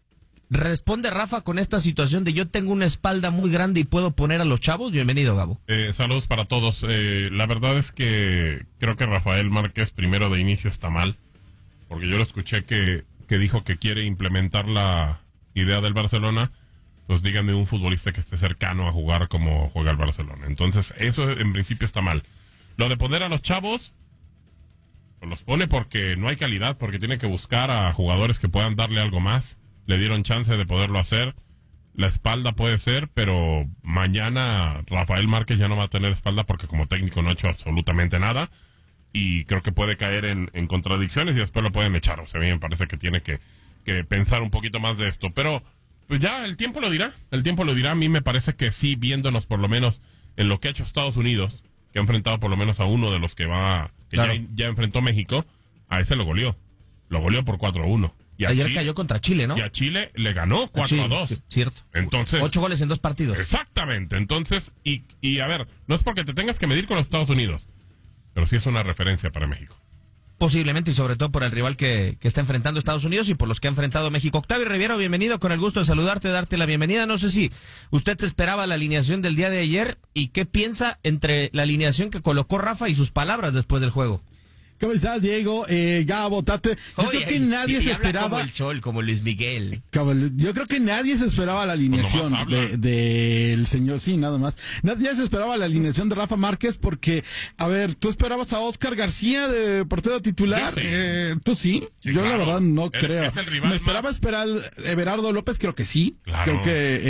¿Responde Rafa con esta situación de yo tengo una espalda muy grande y puedo poner a los chavos? Bienvenido, Gabo. Eh, saludos para todos. Eh, la verdad es que creo que Rafael Márquez primero de inicio está mal, porque yo lo escuché que, que dijo que quiere implementar la idea del Barcelona. Pues díganme un futbolista que esté cercano a jugar como juega el Barcelona. Entonces, eso en principio está mal. Lo de poner a los chavos, pues los pone porque no hay calidad, porque tiene que buscar a jugadores que puedan darle algo más. Le dieron chance de poderlo hacer. La espalda puede ser, pero mañana Rafael Márquez ya no va a tener espalda porque como técnico no ha hecho absolutamente nada. Y creo que puede caer en, en contradicciones y después lo pueden echar. O sea, a mí me parece que tiene que, que pensar un poquito más de esto. Pero pues ya el tiempo lo dirá, el tiempo lo dirá. A mí me parece que sí, viéndonos por lo menos en lo que ha hecho Estados Unidos, que ha enfrentado por lo menos a uno de los que va, que claro. ya, ya enfrentó México, a ese lo goleó, lo goleó por cuatro a uno. Y Ayer Chile, cayó contra Chile, ¿no? Y a Chile le ganó cuatro a dos. Cierto. Entonces, ocho goles en dos partidos. Exactamente, entonces, y, y a ver, no es porque te tengas que medir con los Estados Unidos, pero sí es una referencia para México. Posiblemente, y sobre todo por el rival que, que está enfrentando Estados Unidos y por los que ha enfrentado México. Octavio Riviero, bienvenido, con el gusto de saludarte, darte la bienvenida. No sé si usted se esperaba la alineación del día de ayer y qué piensa entre la alineación que colocó Rafa y sus palabras después del juego. ¿Cómo estás, Diego? Eh, Gabo, Tate. Yo Oye, creo que nadie y, y se esperaba. Como el sol, como Luis Miguel. Yo creo que nadie se esperaba la alineación del de, de señor, sí, nada más. Nadie se esperaba la alineación de Rafa Márquez porque, a ver, ¿tú esperabas a Oscar García de portero titular? Sí. Eh, ¿Tú sí? sí Yo claro. la verdad no el, creo. Es el rival Me esperaba más... esperar Everardo López, creo que sí. Claro. Creo que